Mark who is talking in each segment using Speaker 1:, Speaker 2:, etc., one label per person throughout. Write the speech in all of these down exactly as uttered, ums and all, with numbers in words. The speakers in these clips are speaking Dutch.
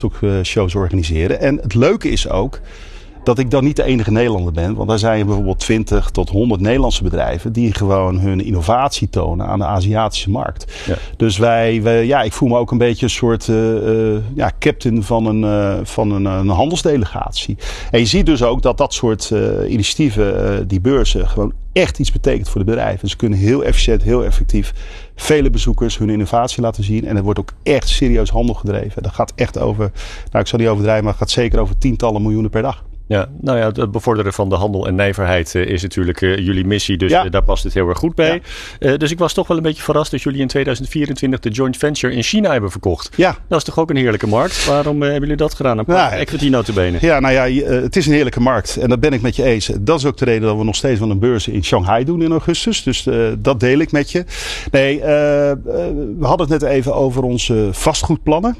Speaker 1: shows organiseren. En het leuke is ook dat ik dan niet de enige Nederlander ben. Want daar zijn bijvoorbeeld twintig tot honderd Nederlandse bedrijven die gewoon hun innovatie tonen aan de Aziatische markt. Ja. Dus wij, wij, ja, ik voel me ook een beetje een soort uh, uh, ja, captain van, een, uh, van een, een handelsdelegatie. En je ziet dus ook dat dat soort uh, initiatieven, uh, die beurzen, gewoon echt iets betekent voor de bedrijven. Ze kunnen heel efficiënt, heel effectief vele bezoekers hun innovatie laten zien. En er wordt ook echt serieus handel gedreven. Dat gaat echt over, nou ik zal niet overdrijven, maar het gaat zeker over tientallen miljoenen per dag.
Speaker 2: Ja, nou ja, het bevorderen van de handel en nijverheid uh, is natuurlijk uh, jullie missie. Dus ja. uh, daar past het heel erg goed bij. Ja. Uh, dus ik was toch wel een beetje verrast dat jullie in tweeduizend vierentwintig de joint venture in China hebben verkocht.
Speaker 1: Ja.
Speaker 2: Dat is toch ook een heerlijke markt? Waarom uh, hebben jullie dat gedaan? Een
Speaker 1: nou,
Speaker 2: equity notabene.
Speaker 1: Ja, nou ja, uh, het is een heerlijke markt. En dat ben ik met je eens. Dat is ook de reden dat we nog steeds wel een beurs in Shanghai doen in augustus. Dus uh, dat deel ik met je. Nee, uh, uh, we hadden het net even over onze vastgoedplannen.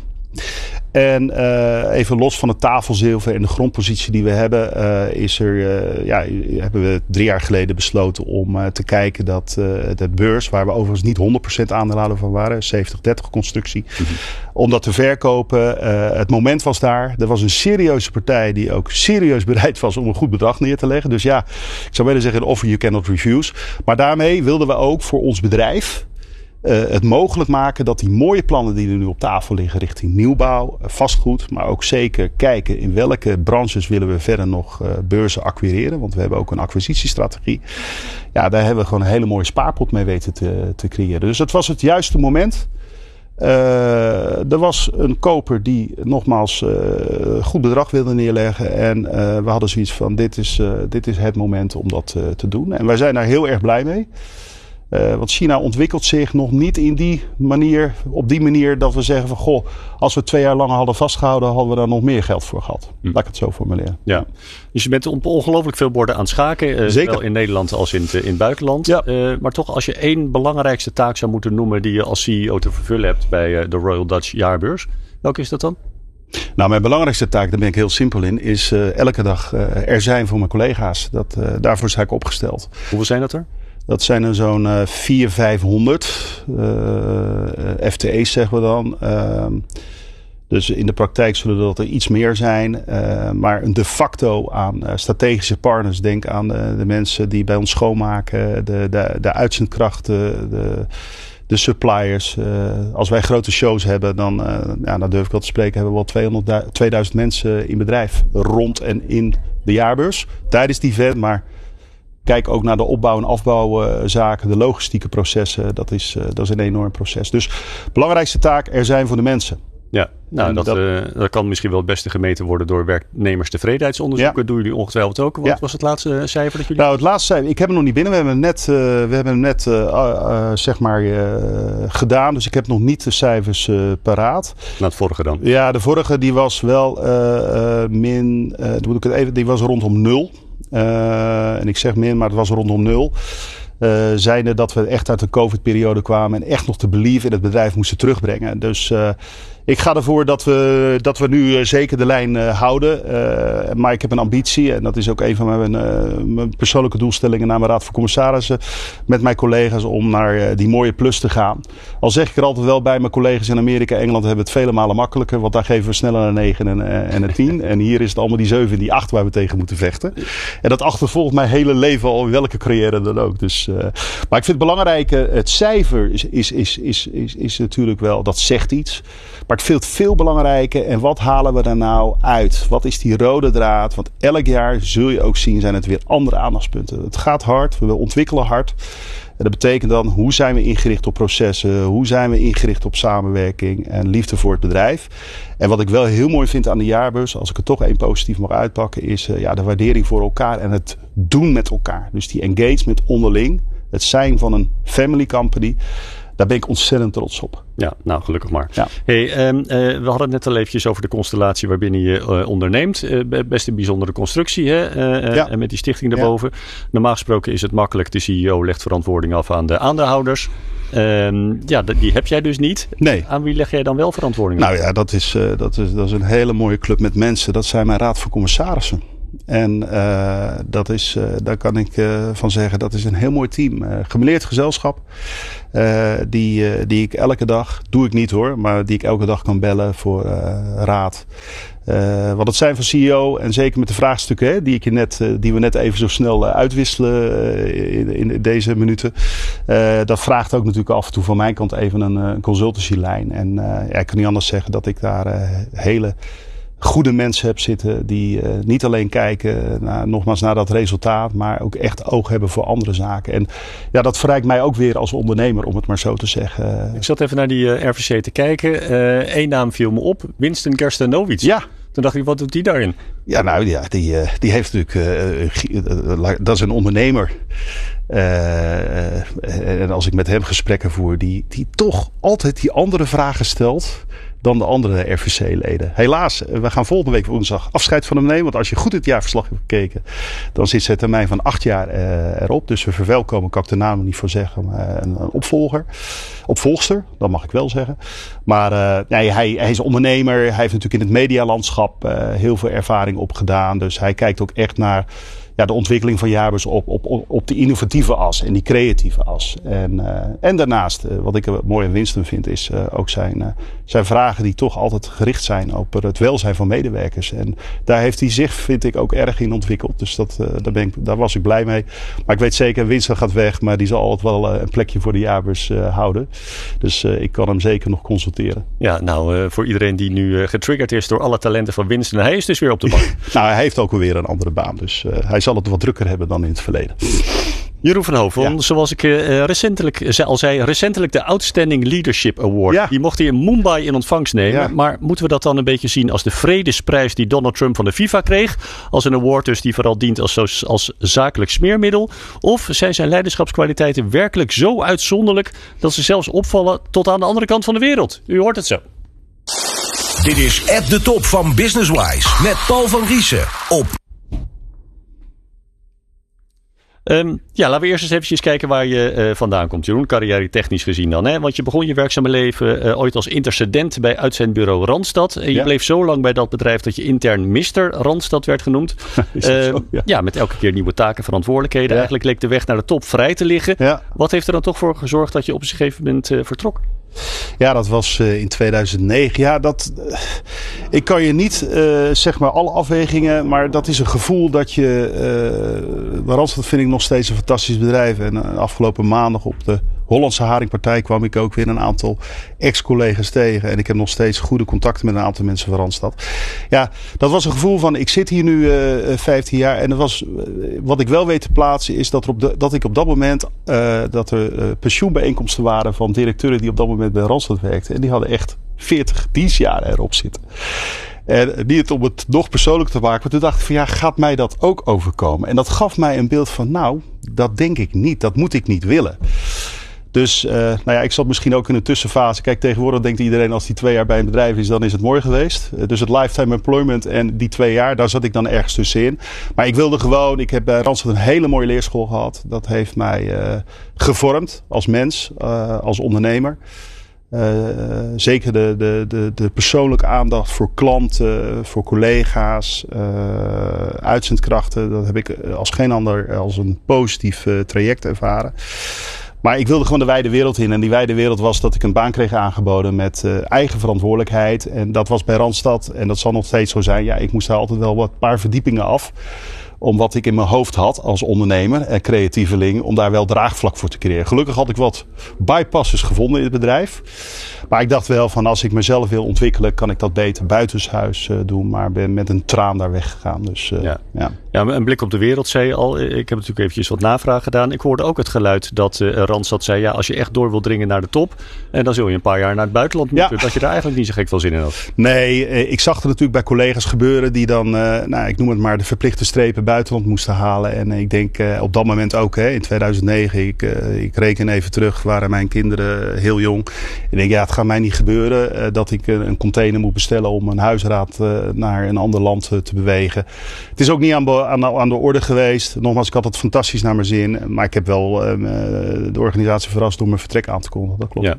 Speaker 1: En uh, even los van het tafelzilver en de grondpositie die we hebben, uh, is er, uh, ja, hebben we drie jaar geleden besloten om uh, te kijken dat uh, de beurs, waar we overigens niet honderd procent aandeelhouder van waren, zeventig dertig constructie, mm-hmm. om dat te verkopen. Uh, het moment was daar. Er was een serieuze partij die ook serieus bereid was om een goed bedrag neer te leggen. Dus ja, ik zou willen zeggen, offer you cannot refuse. Maar daarmee wilden we ook voor ons bedrijf Uh, het mogelijk maken dat die mooie plannen die er nu op tafel liggen richting nieuwbouw, uh, vastgoed, maar ook zeker kijken in welke branches willen we verder nog uh, beurzen acquireren. Want we hebben ook een acquisitiestrategie. Ja, daar hebben we gewoon een hele mooie spaarpot mee weten te, te creëren. Dus het was het juiste moment. Uh, er was een koper die nogmaals uh, goed bedrag wilde neerleggen. En uh, we hadden zoiets van dit is, uh, dit is het moment om dat uh, te doen. En wij zijn daar heel erg blij mee. Uh, want China ontwikkelt zich nog niet in die manier, op die manier dat we zeggen van goh, als we twee jaar lang hadden vastgehouden, hadden we daar nog meer geld voor gehad. Hm. Laat ik het zo formuleren.
Speaker 2: Ja. Dus je bent op ongelooflijk veel borden aan het schaken, uh, zowel in Nederland als in het, in het buitenland. Ja. Uh, maar toch, als je één belangrijkste taak zou moeten noemen die je als C E O te vervullen hebt bij uh, de Royal Dutch Jaarbeurs, welke is dat dan?
Speaker 1: Nou, mijn belangrijkste taak, daar ben ik heel simpel in, is uh, elke dag uh, er zijn voor mijn collega's. Dat, uh, daarvoor sta ik opgesteld.
Speaker 2: Hoeveel zijn dat er?
Speaker 1: Dat zijn er zo'n uh, vierhonderd, vijfhonderd uh, F T E's zeggen we dan. Uh, dus in de praktijk zullen dat er iets meer zijn. Uh, maar een de facto aan uh, strategische partners. Denk aan de, de mensen die bij ons schoonmaken. De, de, de uitzendkrachten. De, de suppliers. Uh, als wij grote shows hebben, dan, uh, ja, dan durf ik wel te spreken, hebben we wel tweehonderd, tweeduizend mensen in bedrijf. Rond en in de jaarbeurs. Tijdens die event, maar kijk ook naar de opbouw- en afbouwzaken, de logistieke processen. Dat is, uh, dat is een enorm proces. Dus belangrijkste taak, er zijn voor de mensen.
Speaker 2: Ja, nou dat, dat, uh, dat kan misschien wel het beste gemeten worden door werknemerstevredenheidsonderzoeken. Ja. Doen jullie ongetwijfeld ook. Wat ja. was het laatste cijfer dat jullie...
Speaker 1: Nou, het laatste cijfer, ik heb hem nog niet binnen. We hebben hem net, uh, we hebben hem net uh, uh, zeg maar uh, gedaan. Dus ik heb nog niet de cijfers uh, paraat.
Speaker 2: Nou, het vorige dan?
Speaker 1: Ja, de vorige die was wel uh, uh, min, uh, moet ik het even, die was rondom nul. Uh, en ik zeg min, maar het was rondom nul. Uh, zijnde dat we echt uit de COVID-periode kwamen en echt nog te believe in het bedrijf moesten terugbrengen. Dus uh, ik ga ervoor dat we, dat we nu uh, zeker de lijn uh, houden. Uh, maar ik heb een ambitie en dat is ook een van mijn, uh, mijn persoonlijke doelstellingen naar mijn raad van commissarissen met mijn collega's om naar uh, die mooie plus te gaan. Al zeg ik er altijd wel bij, mijn collega's in Amerika en Engeland hebben het vele malen makkelijker, want daar geven we sneller een negen en, uh, en een tien. En hier is het allemaal die zeven en die acht waar we tegen moeten vechten. En dat achtervolgt mijn hele leven al, in welke carrière dan ook. Dus, uh, maar ik vind het belangrijke, het cijfer is, is, is, is, is, is natuurlijk wel, dat zegt iets. Maar het veel, veel belangrijker, en wat halen we er nou uit? Wat is die rode draad? Want elk jaar zul je ook zien, zijn het weer andere aandachtspunten. Het gaat hard, we ontwikkelen hard. En dat betekent dan, hoe zijn we ingericht op processen? Hoe zijn we ingericht op samenwerking en liefde voor het bedrijf? En wat ik wel heel mooi vind aan de jaarbeurs, als ik er toch één positief mag uitpakken, is uh, ja, de waardering voor elkaar en het doen met elkaar. Dus die engagement onderling, het zijn van een family company. Daar ben ik ontzettend trots op.
Speaker 2: Ja, nou gelukkig maar.
Speaker 1: Ja.
Speaker 2: Hey, um, uh, we hadden het net al eventjes over de constellatie waarbinnen je uh, onderneemt. Uh, best een bijzondere constructie, hè? Uh, ja. uh, met die stichting daarboven. Ja. Normaal gesproken is het makkelijk. De C E O legt verantwoording af aan de aandeelhouders. Um, ja, die heb jij dus niet.
Speaker 1: Nee.
Speaker 2: Aan wie leg jij dan wel verantwoording af?
Speaker 1: Nou ja, dat is, uh, dat is, dat is een hele mooie club met mensen. Dat zijn mijn raad van commissarissen. En uh, dat is, uh, daar kan ik uh, van zeggen, dat is een heel mooi team. Uh, gemeleerd gezelschap. Uh, die, uh, die ik elke dag, doe ik niet hoor, maar die ik elke dag kan bellen voor uh, raad. Uh, wat het zijn van C E O en zeker met de vraagstukken hè, die, ik je net, uh, die we net even zo snel uh, uitwisselen uh, in, in deze minuten. Uh, dat vraagt ook natuurlijk af en toe van mijn kant even een, een consultancylijn. En uh, ja, ik kan niet anders zeggen dat ik daar uh, hele goede mensen heb zitten die uh, niet alleen kijken naar, nogmaals naar dat resultaat, maar ook echt oog hebben voor andere zaken. En ja, dat verrijkt mij ook weer als ondernemer, om het maar zo te zeggen.
Speaker 2: Ik zat even naar die uh, R V C te kijken. Eén uh, naam viel me op, Winston Gerstenovic.
Speaker 1: Ja.
Speaker 2: Toen dacht ik, wat doet die daarin?
Speaker 1: Ja, nou ja, die, uh, die heeft natuurlijk, uh, uh, dat is een ondernemer. Uh, uh, en als ik met hem gesprekken voer, die, die toch altijd die andere vragen stelt dan de andere R V C-leden. Helaas, we gaan volgende week woensdag afscheid van hem nemen. Want als je goed het jaarverslag hebt gekeken, dan zit zijn termijn van acht jaar uh, erop. Dus we verwelkomen, kan ik de naam niet voor zeggen, maar een, een opvolger. Opvolgster, dat mag ik wel zeggen. Maar uh, nee, hij, hij is ondernemer. Hij heeft natuurlijk in het medialandschap uh, heel veel ervaring opgedaan. Dus hij kijkt ook echt naar ja, de ontwikkeling van Jabers op, op, op de innovatieve as en die creatieve as. En, uh, en daarnaast, uh, wat ik mooi aan Winston vind, is uh, ook zijn, uh, zijn vragen die toch altijd gericht zijn op het welzijn van medewerkers. En daar heeft hij zich, vind ik, ook erg in ontwikkeld. Dus dat, uh, daar, ben ik, daar was ik blij mee. Maar ik weet zeker, Winston gaat weg, maar die zal altijd wel uh, een plekje voor de Jabers uh, houden. Dus uh, ik kan hem zeker nog consulteren.
Speaker 2: Ja, nou, uh, voor iedereen die nu uh, getriggerd is door alle talenten van Winston, hij is dus weer op de bank.
Speaker 1: Nou, hij heeft ook alweer een andere baan, dus uh, hij zal het wat drukker hebben dan in het verleden.
Speaker 2: Jeroen van Hoven, ja. Zoals ik uh, recentelijk al zei, recentelijk de Outstanding Leadership Award. Ja. Die mocht hij in Mumbai in ontvangst nemen. Ja. Maar moeten we dat dan een beetje zien als de vredesprijs die Donald Trump van de FIFA kreeg? Als een award dus die vooral dient als, als zakelijk smeermiddel? Of zijn zijn leiderschapskwaliteiten werkelijk zo uitzonderlijk dat ze zelfs opvallen tot aan de andere kant van de wereld? U hoort het zo.
Speaker 3: Dit is At the Top van Businesswise met Paul van Riesen op
Speaker 2: Um, ja, laten we eerst eens eventjes kijken waar je uh, vandaan komt, Jeroen. Carrière technisch gezien dan. Hè? Want je begon je werkzame leven uh, ooit als intercedent bij uitzendbureau Randstad. En je ja. bleef zo lang bij dat bedrijf dat je intern mister Randstad werd genoemd. uh, zo, ja. ja, met elke keer nieuwe taken, verantwoordelijkheden. Ja. Eigenlijk leek de weg naar de top vrij te liggen. Ja. Wat heeft er dan toch voor gezorgd dat je op een gegeven moment uh, vertrok?
Speaker 1: Ja, dat was uh, in tweeduizend negen. Ja, dat, uh, ik kan je niet uh, zeg maar alle afwegingen, maar dat is een gevoel dat je... Uh, Randstad vind ik nog steeds een fantastisch bedrijf. En uh, afgelopen maandag op de Hollandse Haringpartij kwam ik ook weer een aantal ex-collega's tegen. En ik heb nog steeds goede contacten met een aantal mensen van Randstad. Ja, dat was een gevoel van, ik zit hier nu uh, vijftien jaar. En dat was, uh, wat ik wel weet te plaatsen is dat, er op de, dat ik op dat moment, uh, dat er uh, pensioenbijeenkomsten waren van directeuren die op dat moment bij Randstad werkten. En die hadden echt veertig dienstjaren erop zitten. En niet om het nog persoonlijk te maken, maar toen dacht ik van ja, gaat mij dat ook overkomen? En dat gaf mij een beeld van nou, dat denk ik niet, dat moet ik niet willen. Dus uh, nou ja, ik zat misschien ook in een tussenfase. Kijk, tegenwoordig denkt iedereen als die twee jaar bij een bedrijf is, dan is het mooi geweest. Uh, dus het lifetime employment en die twee jaar, daar zat ik dan ergens tussenin. Maar ik wilde gewoon, ik heb bij Randstad een hele mooie leerschool gehad. Dat heeft mij uh, gevormd als mens, uh, als ondernemer. Uh, zeker de, de, de, de persoonlijke aandacht voor klanten, voor collega's, uh, uitzendkrachten. Dat heb ik als geen ander als een positief uh, traject ervaren. Maar ik wilde gewoon de wijde wereld in. En die wijde wereld was dat ik een baan kreeg aangeboden met uh, eigen verantwoordelijkheid. En dat was bij Randstad. En dat zal nog steeds zo zijn. Ja, ik moest daar altijd wel wat paar verdiepingen af. Om wat ik in mijn hoofd had als ondernemer en creatieveling. Om daar wel draagvlak voor te creëren. Gelukkig had ik wat bypasses gevonden in het bedrijf. Maar ik dacht wel van als ik mezelf wil ontwikkelen. Kan ik dat beter buitenshuis uh, doen. Maar ben met een traan daar weggegaan. Dus, uh,
Speaker 2: ja. Ja. ja, een blik op de wereld zei je al. Ik heb natuurlijk eventjes wat navraag gedaan. Ik hoorde ook het geluid dat uh, Randstad zei. Ja, als je echt door wil dringen naar de top. En dan zul je een paar jaar naar het buitenland moeten. Ja. Dat je daar eigenlijk niet zo gek veel zin in had.
Speaker 1: Nee, uh, ik zag het natuurlijk bij collega's gebeuren. Die dan, uh, nou, ik noem het maar de verplichte strepen buitenland moesten halen. En ik denk uh, op dat moment ook, hè, in tweeduizend negen, ik, uh, ik reken even terug, waren mijn kinderen heel jong. Ik denk, ja, het gaat mij niet gebeuren uh, dat ik uh, een container moet bestellen om een huisraad uh, naar een ander land uh, te bewegen. Het is ook niet aan, be- aan, aan de orde geweest. Nogmaals, ik had het fantastisch naar mijn zin. Maar ik heb wel uh, de organisatie verrast door mijn vertrek aan te kondigen. Dat klopt.
Speaker 2: Ja.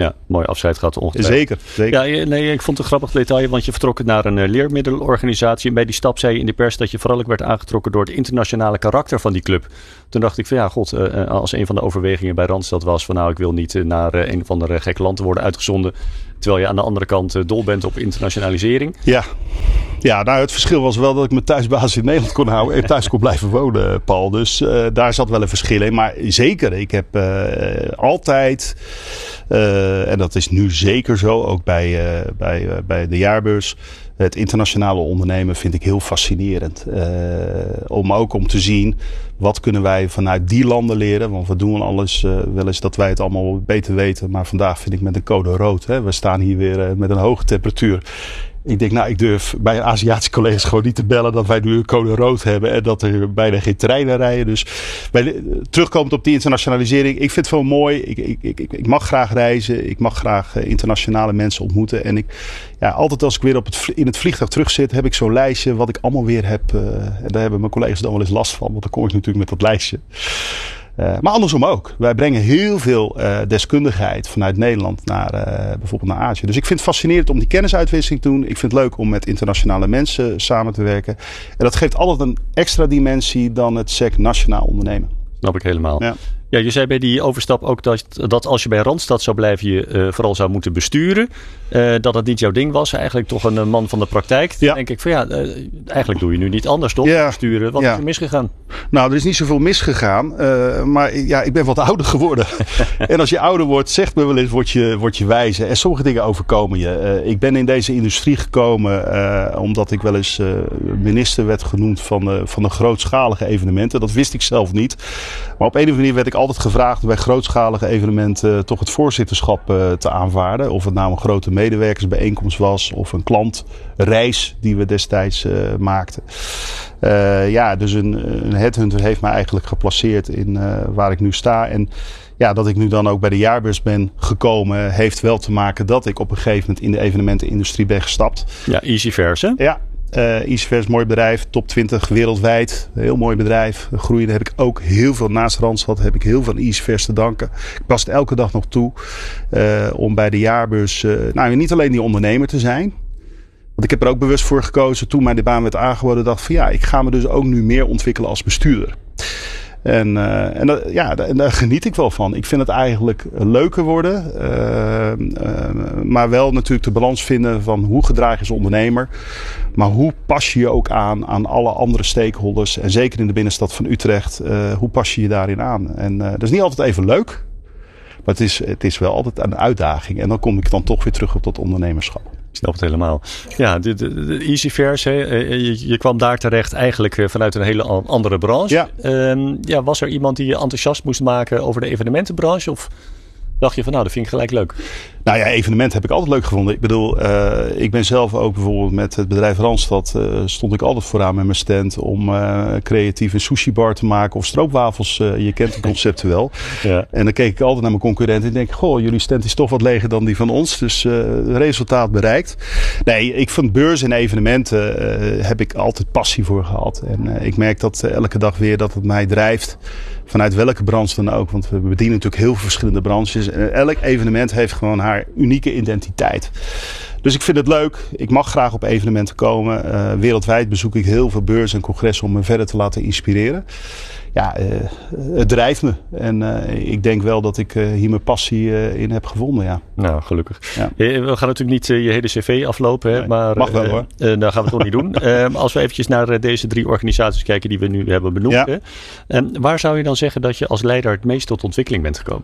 Speaker 2: Ja, mooi afscheid gehad ongetwijfeld.
Speaker 1: Zeker, zeker.
Speaker 2: Ja, nee, ik vond het een grappig detail, want je vertrok naar een uh, leermiddelorganisatie. En bij die stap zei je in de pers dat je vooral ook werd aangetrokken door het internationale karakter van die club. Toen dacht ik van ja, god, uh, als een van de overwegingen bij Randstad was van nou, ik wil niet uh, naar uh, een of andere gek land worden uitgezonden. Terwijl je aan de andere kant uh, dol bent op internationalisering.
Speaker 1: Ja. Ja, nou het verschil was wel dat ik mijn thuisbasis in Nederland kon houden en thuis kon blijven wonen, Paul. Dus uh, daar zat wel een verschil in. Maar zeker, ik heb uh, altijd, uh, en dat is nu zeker zo, ook bij, uh, bij, uh, bij de jaarbeurs. Het internationale ondernemen vind ik heel fascinerend. Uh, om ook om te zien, wat kunnen wij vanuit die landen leren. Want we doen alles uh, wel eens dat wij het allemaal beter weten. Maar vandaag vind ik met een code rood. Hè. We staan hier weer uh, met een hoge temperatuur. Ik denk, nou, ik durf bij Aziatische collega's gewoon niet te bellen dat wij nu een code rood hebben en dat er bijna geen treinen rijden. Dus bij, terugkomend op die internationalisering, ik vind het wel mooi. Ik, ik, ik, ik mag graag reizen. Ik mag graag uh, internationale mensen ontmoeten. En ik, ja, altijd als ik weer op het, in het vliegtuig terug zit, heb ik zo'n lijstje wat ik allemaal weer heb. Uh, en daar hebben mijn collega's dan wel eens last van, want dan kom ik natuurlijk met dat lijstje. Uh, maar andersom ook. Wij brengen heel veel uh, deskundigheid vanuit Nederland naar uh, bijvoorbeeld naar Azië. Dus ik vind het fascinerend om die kennisuitwisseling te doen. Ik vind het leuk om met internationale mensen samen te werken. En dat geeft altijd een extra dimensie dan het sec nationaal ondernemen.
Speaker 2: Snap ik helemaal.
Speaker 1: Ja.
Speaker 2: Ja, je zei bij die overstap ook dat, dat als je bij Randstad zou blijven, je uh, vooral zou moeten besturen. Uh, dat het niet jouw ding was. Eigenlijk toch een uh, man van de praktijk. Dan
Speaker 1: ja.
Speaker 2: denk ik van ja, uh, eigenlijk doe je nu niet anders toch?
Speaker 1: Ja.
Speaker 2: Besturen. Wat
Speaker 1: ja.
Speaker 2: is er misgegaan?
Speaker 1: Nou, er is niet zoveel misgegaan. Uh, maar ja, ik ben wat ouder geworden. En als je ouder wordt, zegt me wel eens, word je, word je wijzer. En sommige dingen overkomen je. Uh, ik ben in deze industrie gekomen uh, omdat ik wel eens uh, minister werd genoemd van, uh, van de grootschalige evenementen. Dat wist ik zelf niet. Maar op een of andere manier werd ik altijd gevraagd bij grootschalige evenementen uh, toch het voorzitterschap uh, te aanvaarden. Of het nou een grote medewerkersbijeenkomst was of een klantreis die we destijds uh, maakten. Uh, ja, dus een, een headhunter heeft mij eigenlijk geplaceerd in uh, waar ik nu sta. En ja, dat ik nu dan ook bij de jaarbeurs ben gekomen, heeft wel te maken dat ik op een gegeven moment in de evenementenindustrie ben gestapt.
Speaker 2: Ja, Easyverse hè?
Speaker 1: Ja. Uh, Easyverse, mooi bedrijf, top twintig wereldwijd, heel mooi bedrijf, groeide. Heb ik ook heel veel naast Randstad, heb ik heel veel aan Easyverse te danken. Ik pas het elke dag nog toe uh, om bij de jaarbeurs, uh, nou niet alleen die ondernemer te zijn. Want ik heb er ook bewust voor gekozen toen mij de baan werd aangeboden, dacht van ja, ik ga me dus ook nu meer ontwikkelen als bestuurder. En, uh, en dat, ja, daar, daar geniet ik wel van. Ik vind het eigenlijk leuker worden. Uh, uh, maar wel natuurlijk de balans vinden van hoe gedraag je als ondernemer. Maar hoe pas je je ook aan aan alle andere stakeholders. En zeker in de binnenstad van Utrecht. Uh, hoe pas je je daarin aan? En uh, dat is niet altijd even leuk. Maar het is, het is wel altijd een uitdaging. En dan kom ik dan toch weer terug op dat ondernemerschap.
Speaker 2: Ik snap het helemaal. Ja, de, de, de Easyverse, je, je kwam daar terecht eigenlijk vanuit een hele andere branche.
Speaker 1: Ja.
Speaker 2: Um, ja, was er iemand die je enthousiast moest maken over de evenementenbranche? Of dacht je van nou, dat vind ik gelijk leuk?
Speaker 1: Nou ja, evenementen heb ik altijd leuk gevonden. Ik bedoel, uh, ik ben zelf ook bijvoorbeeld met het bedrijf Randstad uh, stond ik altijd vooraan met mijn stand om uh, creatief een sushi bar te maken of stroopwafels. Uh, je kent het concept wel. Ja. En dan keek ik altijd naar mijn concurrenten en denk, goh, jullie stand is toch wat leger dan die van ons. Dus uh, resultaat bereikt. Nee, ik vind beurs en evenementen uh, heb ik altijd passie voor gehad. En uh, ik merk dat uh, elke dag weer dat het mij drijft. Vanuit welke branche dan ook. Want we bedienen natuurlijk heel veel verschillende branches. En elk evenement heeft gewoon haar unieke identiteit. Dus ik vind het leuk. Ik mag graag op evenementen komen. Uh, wereldwijd bezoek ik heel veel beurzen en congressen om me verder te laten inspireren. Ja, uh, het drijft me. En uh, ik denk wel dat ik uh, hier mijn passie uh, in heb gevonden, ja.
Speaker 2: Nou, gelukkig. Ja. We gaan natuurlijk niet uh, je hele cv aflopen. Hè,
Speaker 1: nee,
Speaker 2: maar,
Speaker 1: mag wel uh, hoor.
Speaker 2: Uh, dat gaan we toch niet doen. Uh, als we eventjes naar uh, deze drie organisaties kijken die we nu hebben benoemd. Ja. Hè. Uh, waar zou je dan zeggen dat je als leider het meest tot ontwikkeling bent gekomen?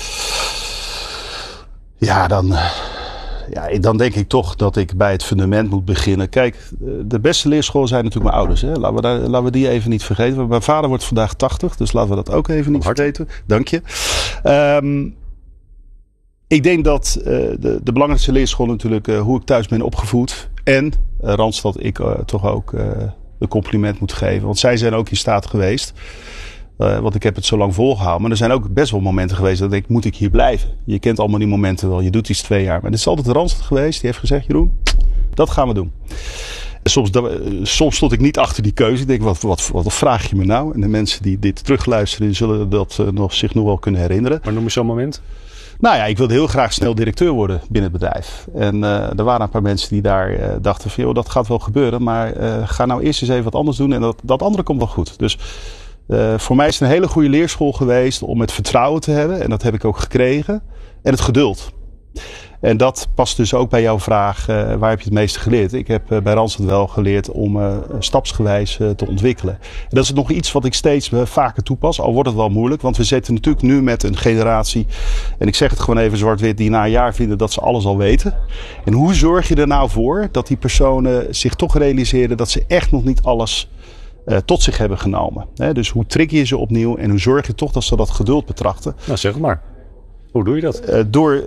Speaker 1: Ja, dan... Ja, dan denk ik toch dat ik bij het fundament moet beginnen. Kijk, de beste leerschool zijn natuurlijk mijn ouders. Hè. Laten we, daar, laten we die even niet vergeten. Mijn vader wordt vandaag tachtig, dus laten we dat ook even niet vergeten. Dank je. Um, ik denk dat uh, de, de belangrijkste leerschool natuurlijk uh, hoe ik thuis ben opgevoed. En uh, Randstad ik uh, toch ook uh, de compliment moet geven. Want zij zijn ook in staat geweest. Uh, want ik heb het zo lang volgehouden. Maar er zijn ook best wel momenten geweest dat ik denk, moet ik hier blijven? Je kent allemaal die momenten wel. Je doet iets twee jaar. Maar dit is altijd de Randstad geweest. Die heeft gezegd, Jeroen, dat gaan we doen. En soms, soms stond ik niet achter die keuze. Ik denk, wat, wat, wat vraag je me nou? En de mensen die dit terugluisteren, zullen dat uh, nog, zich nog wel kunnen herinneren.
Speaker 2: Maar noem eens zo'n moment.
Speaker 1: Nou ja, ik wilde heel graag snel directeur worden binnen het bedrijf. En uh, er waren een paar mensen die daar uh, dachten van, joh, dat gaat wel gebeuren. Maar uh, ga nou eerst eens even wat anders doen en dat, dat andere komt wel goed. Dus uh, voor mij is het een hele goede leerschool geweest om het vertrouwen te hebben. En dat heb ik ook gekregen. En het geduld. En dat past dus ook bij jouw vraag, uh, waar heb je het meeste geleerd? Ik heb uh, bij Randstad wel geleerd om uh, stapsgewijs uh, te ontwikkelen. En dat is nog iets wat ik steeds uh, vaker toepas, al wordt het wel moeilijk. Want we zitten natuurlijk nu met een generatie, en ik zeg het gewoon even zwart-wit, die na een jaar vinden dat ze alles al weten. En hoe zorg je er nou voor dat die personen zich toch realiseren dat ze echt nog niet alles uh, tot zich hebben genomen? He, dus hoe trigger je ze opnieuw en hoe zorg je toch dat ze dat geduld betrachten?
Speaker 2: Nou, zeg maar. Hoe doe je dat?
Speaker 1: Uh, door,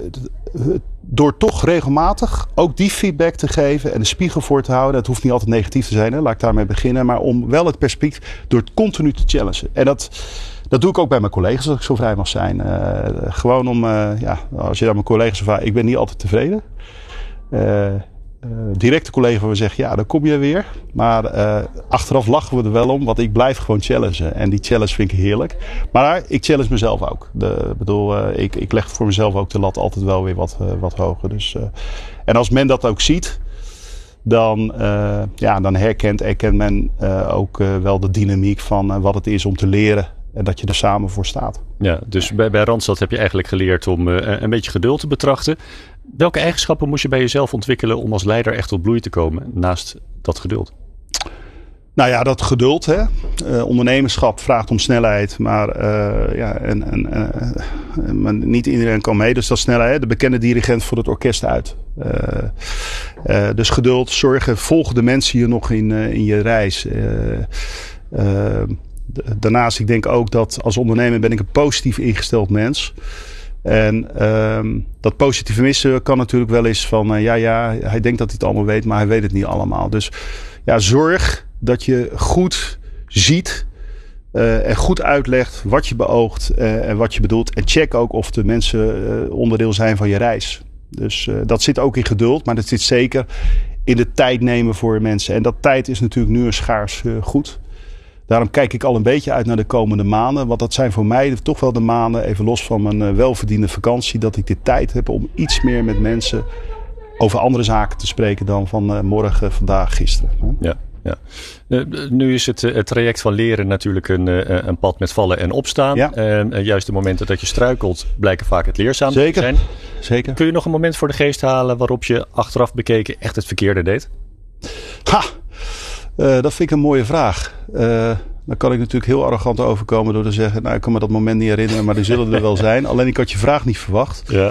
Speaker 1: door toch regelmatig ook die feedback te geven en een spiegel voor te houden. Dat hoeft niet altijd negatief te zijn, hè? Laat ik daarmee beginnen. Maar om wel het perspectief door het continu te challengen. En dat, dat doe ik ook bij mijn collega's als ik zo vrij mag zijn. Uh, gewoon om, uh, ja, als je aan mijn collega's vraagt, ik ben niet altijd tevreden. Uh, Uh, directe collega van me zegt, ja, dan kom je weer. Maar uh, achteraf lachen we er wel om, want ik blijf gewoon challengen. En die challenge vind ik heerlijk. Maar ik challenge mezelf ook. Ik bedoel, uh, ik, ik leg voor mezelf ook de lat altijd wel weer wat, uh, wat hoger. Dus, uh, en als men dat ook ziet, dan, uh, ja, dan herkent, erkent men uh, ook uh, wel de dynamiek van uh, wat het is om te leren. En dat je er samen voor staat.
Speaker 2: Ja, dus bij, bij Randstad heb je eigenlijk geleerd om uh, een beetje geduld te betrachten. Welke eigenschappen moest je bij jezelf ontwikkelen om als leider echt tot bloei te komen naast dat geduld?
Speaker 1: Nou ja, dat geduld. Hè? Uh, ondernemerschap vraagt om snelheid. Maar, uh, ja, en, en, uh, maar niet iedereen kan mee. Dus dat snelheid. Hè? De bekende dirigent voor het orkest uit. Uh, uh, dus geduld, zorgen. Volgen de mensen hier nog in, uh, in je reis. Uh, uh, Daarnaast, ik denk ook dat als ondernemer ben ik een positief ingesteld mens. En um, dat positivisme kan natuurlijk wel eens van, uh, ja, ja, hij denkt dat hij het allemaal weet, maar hij weet het niet allemaal. Dus ja, zorg dat je goed ziet uh, en goed uitlegt wat je beoogt uh, en wat je bedoelt. En check ook of de mensen uh, onderdeel zijn van je reis. Dus uh, dat zit ook in geduld, maar dat zit zeker in de tijd nemen voor mensen. En dat tijd is natuurlijk nu een schaars uh, goed. Daarom kijk ik al een beetje uit naar de komende maanden. Want dat zijn voor mij toch wel de maanden, even los van mijn uh, welverdiende vakantie, dat ik de tijd heb om iets meer met mensen over andere zaken te spreken dan van uh, morgen, vandaag, gisteren.
Speaker 2: Ja, ja. Uh, nu is het, uh, het traject van leren natuurlijk een, uh, een pad met vallen en opstaan.
Speaker 1: Ja.
Speaker 2: Uh, uh, juist de momenten dat je struikelt blijken vaak het leerzaam
Speaker 1: Zeker.
Speaker 2: te zijn.
Speaker 1: Zeker.
Speaker 2: Kun je nog een moment voor de geest halen waarop je achteraf bekeken echt het verkeerde deed?
Speaker 1: Ha! Uh, dat vind ik een mooie vraag. Uh, dan kan ik natuurlijk heel arrogant overkomen door te zeggen, nou, ik kan me dat moment niet herinneren, maar die zullen er wel zijn. Alleen ik had je vraag niet verwacht.
Speaker 2: Ja.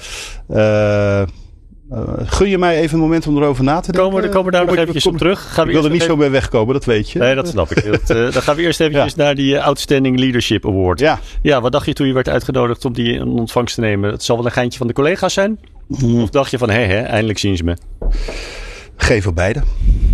Speaker 1: Uh, uh, gun je mij even een moment om erover na te denken?
Speaker 2: Komen we, komen we daar nog eventjes op terug? Gaan we
Speaker 1: ik wil er niet
Speaker 2: even...
Speaker 1: zo mee wegkomen, dat weet je.
Speaker 2: Nee, dat snap ik. Dat, uh, dan gaan we eerst eventjes ja. naar die uh, Outstanding Leadership Award.
Speaker 1: Ja.
Speaker 2: Ja, wat dacht je toen je werd uitgenodigd om die in ontvangst te nemen? Het zal wel een geintje van de collega's zijn? Hmm. Of dacht je van, hé, hé, eindelijk zien ze me?
Speaker 1: Geef voor beide.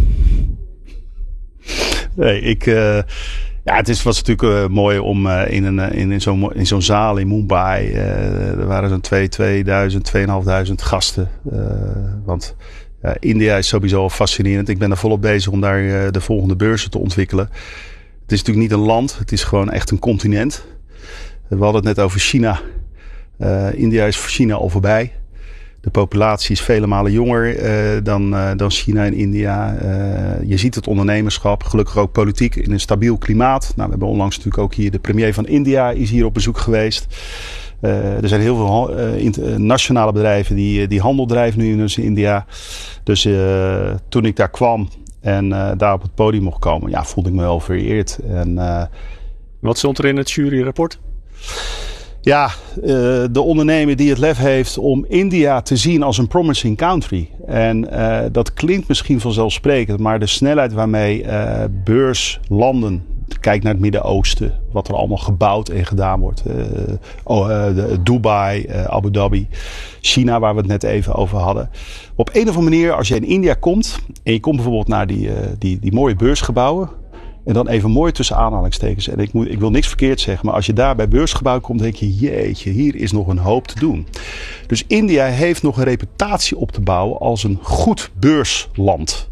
Speaker 1: Nee, ik, uh, ja, het is, was natuurlijk uh, mooi om uh, in, een, uh, in, in zo'n in zo'n zaal in Mumbai, uh, er waren zo'n twee, tweeduizend, tweeënhalfduizend gasten. Uh, want uh, India is sowieso fascinerend. Ik ben er volop bezig om daar uh, de volgende beurzen te ontwikkelen. Het is natuurlijk niet een land, het is gewoon echt een continent. We hadden het net over China. Uh, India is voor China al voorbij. De populatie is vele malen jonger uh, dan, uh, dan China en India. Uh, je ziet het ondernemerschap, gelukkig ook politiek in een stabiel klimaat. Nou, we hebben onlangs natuurlijk ook hier de premier van India is hier op bezoek geweest. Uh, er zijn heel veel uh, internationale bedrijven die, die handel drijven nu in India. Dus uh, toen ik daar kwam en uh, daar op het podium mocht komen, ja, voelde ik me wel vereerd. En, uh,
Speaker 2: Wat stond er in het juryrapport?
Speaker 1: Ja, uh, de ondernemer die het lef heeft om India te zien als een promising country. En uh, dat klinkt misschien vanzelfsprekend, maar de snelheid waarmee uh, beurslanden, kijk naar het Midden-Oosten, wat er allemaal gebouwd en gedaan wordt. Uh, oh, uh, de, Dubai, uh, Abu Dhabi, China waar we het net even over hadden. Op een of andere manier, als je in India komt en je komt bijvoorbeeld naar die, uh, die, die mooie beursgebouwen. En dan even mooi tussen aanhalingstekens. En ik, moet, ik wil niks verkeerd zeggen. Maar als je daar bij beursgebouw komt, denk je, jeetje, hier is nog een hoop te doen. Dus India heeft nog een reputatie op te bouwen als een goed beursland.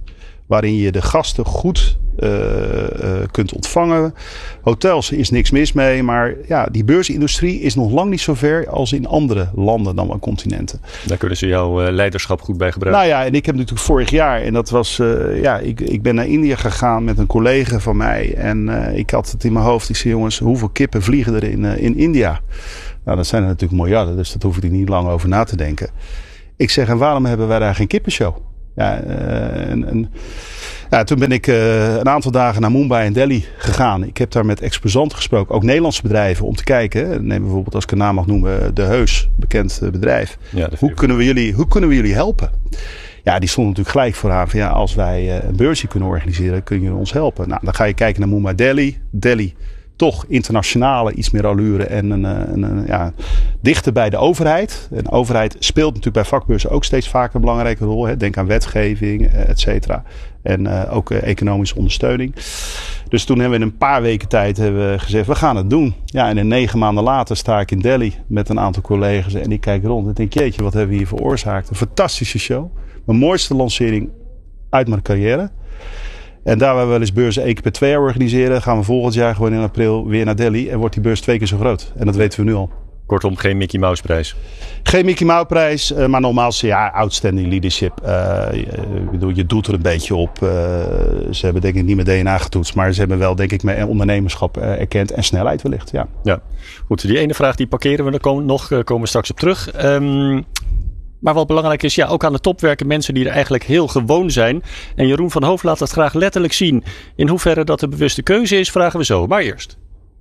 Speaker 1: Waarin je de gasten goed uh, uh, kunt ontvangen. Hotels is niks mis mee. Maar ja, die beursindustrie is nog lang niet zo ver als in andere landen dan wel continenten.
Speaker 2: Daar kunnen ze jouw uh, leiderschap goed bij gebruiken.
Speaker 1: Nou ja, en ik heb natuurlijk vorig jaar. En dat was, uh, ja, ik, ik ben naar India gegaan met een collega van mij. En uh, ik had het in mijn hoofd. Ik zei, jongens, hoeveel kippen vliegen er in, uh, in India? Nou, dat zijn er natuurlijk miljarden. Dus dat hoef ik er niet lang over na te denken. Ik zeg, en waarom hebben wij daar geen kippenshow? Ja, uh, en, en, ja, toen ben ik uh, een aantal dagen naar Mumbai en Delhi gegaan. Ik heb daar met exposanten gesproken, ook Nederlandse bedrijven, om te kijken. Neem bijvoorbeeld, als ik een naam mag noemen, De Heus, bekend bedrijf. Ja, hoe, kunnen we jullie, hoe kunnen we jullie helpen? Ja, die stonden natuurlijk gelijk vooraan van ja, als wij uh, een beursje kunnen organiseren, kun je ons helpen. Nou, dan ga je kijken naar Mumbai, Delhi. Delhi. Toch internationale, iets meer allure en een, een, een, ja, dichter bij de overheid. En de overheid speelt natuurlijk bij vakbeurzen ook steeds vaker een belangrijke rol. Hè. Denk aan wetgeving, et cetera. En uh, ook uh, economische ondersteuning. Dus toen hebben we in een paar weken tijd hebben we gezegd, we gaan het doen. Ja, en in negen maanden later sta ik in Delhi met een aantal collega's en ik kijk rond en denk, jeetje, wat hebben we hier veroorzaakt? Een fantastische show. Mijn mooiste lancering uit mijn carrière. En daar waar we wel eens beurzen één keer per twee jaar organiseren, gaan we volgend jaar gewoon in april weer naar Delhi. En wordt die beurs twee keer zo groot. En dat weten we nu al.
Speaker 2: Kortom, geen Mickey Mouse prijs.
Speaker 1: Geen Mickey Mouse prijs, maar nogmaals, ja, outstanding leadership. Uh, ik bedoel, je doet er een beetje op. Uh, ze hebben denk ik niet met D N A getoetst, maar ze hebben wel denk ik met ondernemerschap uh, erkend en snelheid wellicht. Ja.
Speaker 2: Ja, goed. Die ene vraag die parkeren we, daar komen nog uh, komen we straks op terug. Um, Maar wat belangrijk is, ja, ook aan de top werken mensen die er eigenlijk heel gewoon zijn. En Jeroen van Hoof laat dat graag letterlijk zien. In hoeverre dat de bewuste keuze is, vragen we zo. Maar eerst.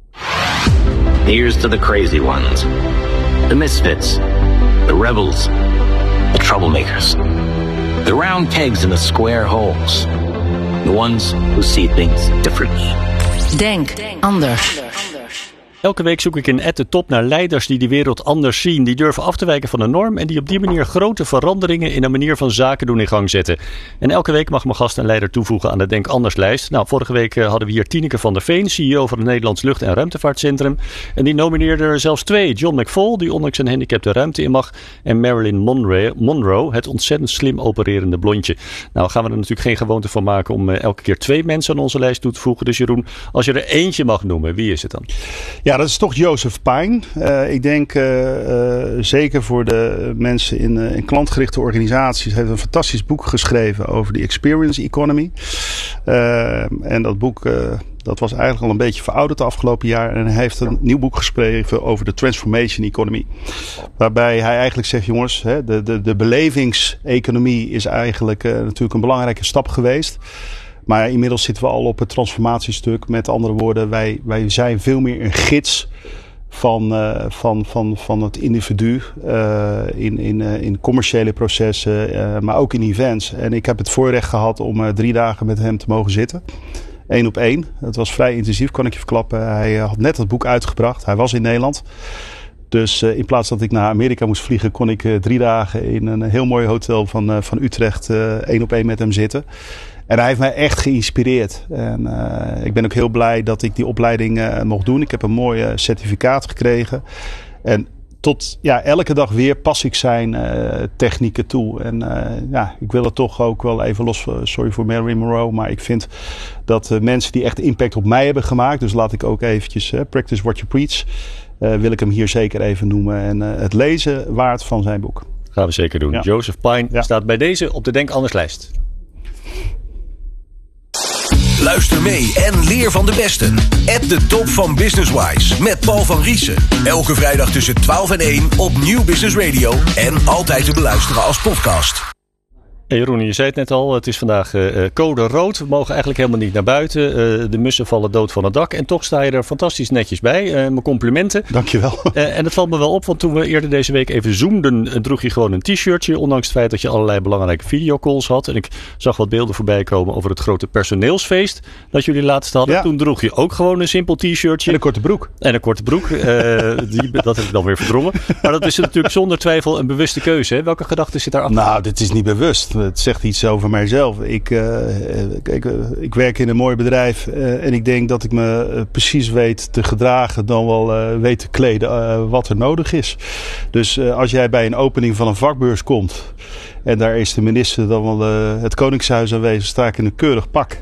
Speaker 4: Here's to the crazy ones. The misfits. The rebels. The troublemakers. The round pegs in the square holes. The ones who see things differently.
Speaker 5: Denk anders.
Speaker 2: Elke week zoek ik in at de top naar leiders die de wereld anders zien. Die durven af te wijken van de norm en die op die manier grote veranderingen in de manier van zaken doen in gang zetten. En elke week mag mijn gast een leider toevoegen aan de Denk Anders lijst. Nou, vorige week hadden we hier Tineke van der Veen, C E O van het Nederlands Lucht- en Ruimtevaartcentrum. En die nomineerde er zelfs twee. John McFall, die ondanks zijn handicap de ruimte in mag. En Marilyn Monroe, Monroe, het ontzettend slim opererende blondje. Nou gaan we er natuurlijk geen gewoonte van maken om elke keer twee mensen aan onze lijst toe te voegen. Dus Jeroen, als je er eentje mag noemen, wie is het dan?
Speaker 1: Ja, dat is toch Joseph Pine. Uh, ik denk uh, uh, zeker voor de mensen in, uh, in klantgerichte organisaties. Hij heeft een fantastisch boek geschreven over de experience economy. Uh, en dat boek uh, dat was eigenlijk al een beetje verouderd de afgelopen jaar. En hij heeft een nieuw boek geschreven over de transformation economy. Waarbij hij eigenlijk zegt, jongens, hè, de, de, de belevingseconomie is eigenlijk uh, natuurlijk een belangrijke stap geweest. Maar inmiddels zitten we al op het transformatiestuk. Met andere woorden, wij, wij zijn veel meer een gids van, uh, van, van, van het individu uh, in, in, uh, in commerciële processen, uh, maar ook in events. En ik heb het voorrecht gehad om uh, drie dagen met hem te mogen zitten. Eén op één. Het was vrij intensief, kan ik je verklappen. Hij uh, had net het boek uitgebracht. Hij was in Nederland. Dus uh, in plaats dat ik naar Amerika moest vliegen, kon ik uh, drie dagen in een heel mooi hotel van, uh, van Utrecht uh, één op één met hem zitten. En hij heeft mij echt geïnspireerd. En uh, ik ben ook heel blij dat ik die opleiding uh, mocht doen. Ik heb een mooi uh, certificaat gekregen. En tot ja, elke dag weer pas ik zijn uh, technieken toe. En uh, ja, ik wil het toch ook wel even los. Sorry voor Marilyn Monroe. Maar ik vind dat uh, mensen die echt impact op mij hebben gemaakt. Dus laat ik ook eventjes uh, practice what you preach. Uh, wil ik hem hier zeker even noemen. En uh, het lezen waard van zijn boek.
Speaker 2: Gaan we zeker doen. Ja. Joseph Pine ja. staat bij deze op de Denk Anders lijst.
Speaker 3: Luister mee en leer van de besten. At de top van Businesswise met Paul van Riesen. Elke vrijdag tussen twaalf en één op Nieuw Business Radio. En altijd te beluisteren als podcast.
Speaker 2: Hey Jeroen, je zei het net al, het is vandaag uh, code rood. We mogen eigenlijk helemaal niet naar buiten. Uh, de mussen vallen dood van het dak. En toch sta je er fantastisch netjes bij. Uh, mijn complimenten.
Speaker 1: Dankjewel.
Speaker 2: Uh, en het valt me wel op, want toen we eerder deze week even zoomden, uh, droeg je gewoon een t-shirtje. Ondanks het feit dat je allerlei belangrijke videocalls had. En ik zag wat beelden voorbij komen over het grote personeelsfeest dat jullie laatst hadden. Ja. Toen droeg je ook gewoon een simpel t-shirtje.
Speaker 1: En een korte broek.
Speaker 2: En een korte broek. Uh, die, dat heb ik dan weer verdrongen. Maar dat is natuurlijk zonder twijfel een bewuste keuze. Hè? Welke gedachte zit daarachter?
Speaker 1: Nou, dit is niet bewust. het zegt iets over mijzelf. Ik, uh, kijk, uh, ik werk in een mooi bedrijf uh, en ik denk dat ik me uh, precies weet te gedragen, dan wel uh, weet te kleden uh, wat er nodig is. Dus uh, als jij bij een opening van een vakbeurs komt en daar is de minister dan wel uh, het Koningshuis aanwezig, sta ik in een keurig pak.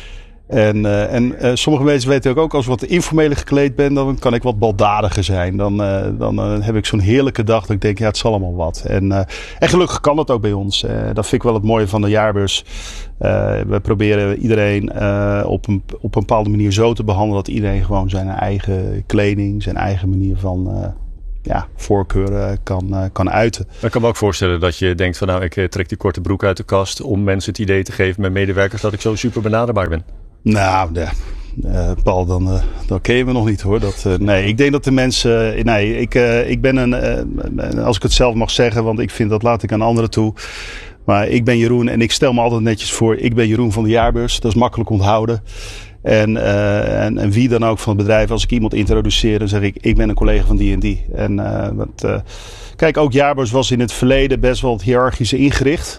Speaker 1: En, uh, en uh, sommige mensen weten ook, ook als ik wat informeler gekleed ben, dan kan ik wat baldadiger zijn. Dan, uh, dan uh, heb ik zo'n heerlijke dag dat ik denk, ja, het zal allemaal wat. En, uh, en gelukkig kan dat ook bij ons. Uh, dat vind ik wel het mooie van de jaarbeurs. Uh, we proberen iedereen uh, op, een, op een bepaalde manier zo te behandelen dat iedereen gewoon zijn eigen kleding, zijn eigen manier van uh, ja, voorkeur uh, kan, uh, kan uiten.
Speaker 2: Ik kan me ook voorstellen dat je denkt van nou, ik trek die korte broek uit de kast om mensen het idee te geven met medewerkers dat ik zo super benaderbaar ben.
Speaker 1: Nou, de, uh, Paul, dan, uh, dan ken je me nog niet hoor. Dat, uh, nee, ik denk dat de mensen... Uh, nee, ik, uh, ik ben een... Uh, als ik het zelf mag zeggen, want ik vind dat laat ik aan anderen toe. Maar ik ben Jeroen en ik stel me altijd netjes voor. Ik ben Jeroen van de jaarbeurs. Dat is makkelijk onthouden. En, uh, en, en wie dan ook van het bedrijf. Als ik iemand introduceer, dan zeg ik, ik ben een collega van die en die. En uh, wat, uh, kijk, ook jaarbeurs was in het verleden best wel hiërarchisch ingericht.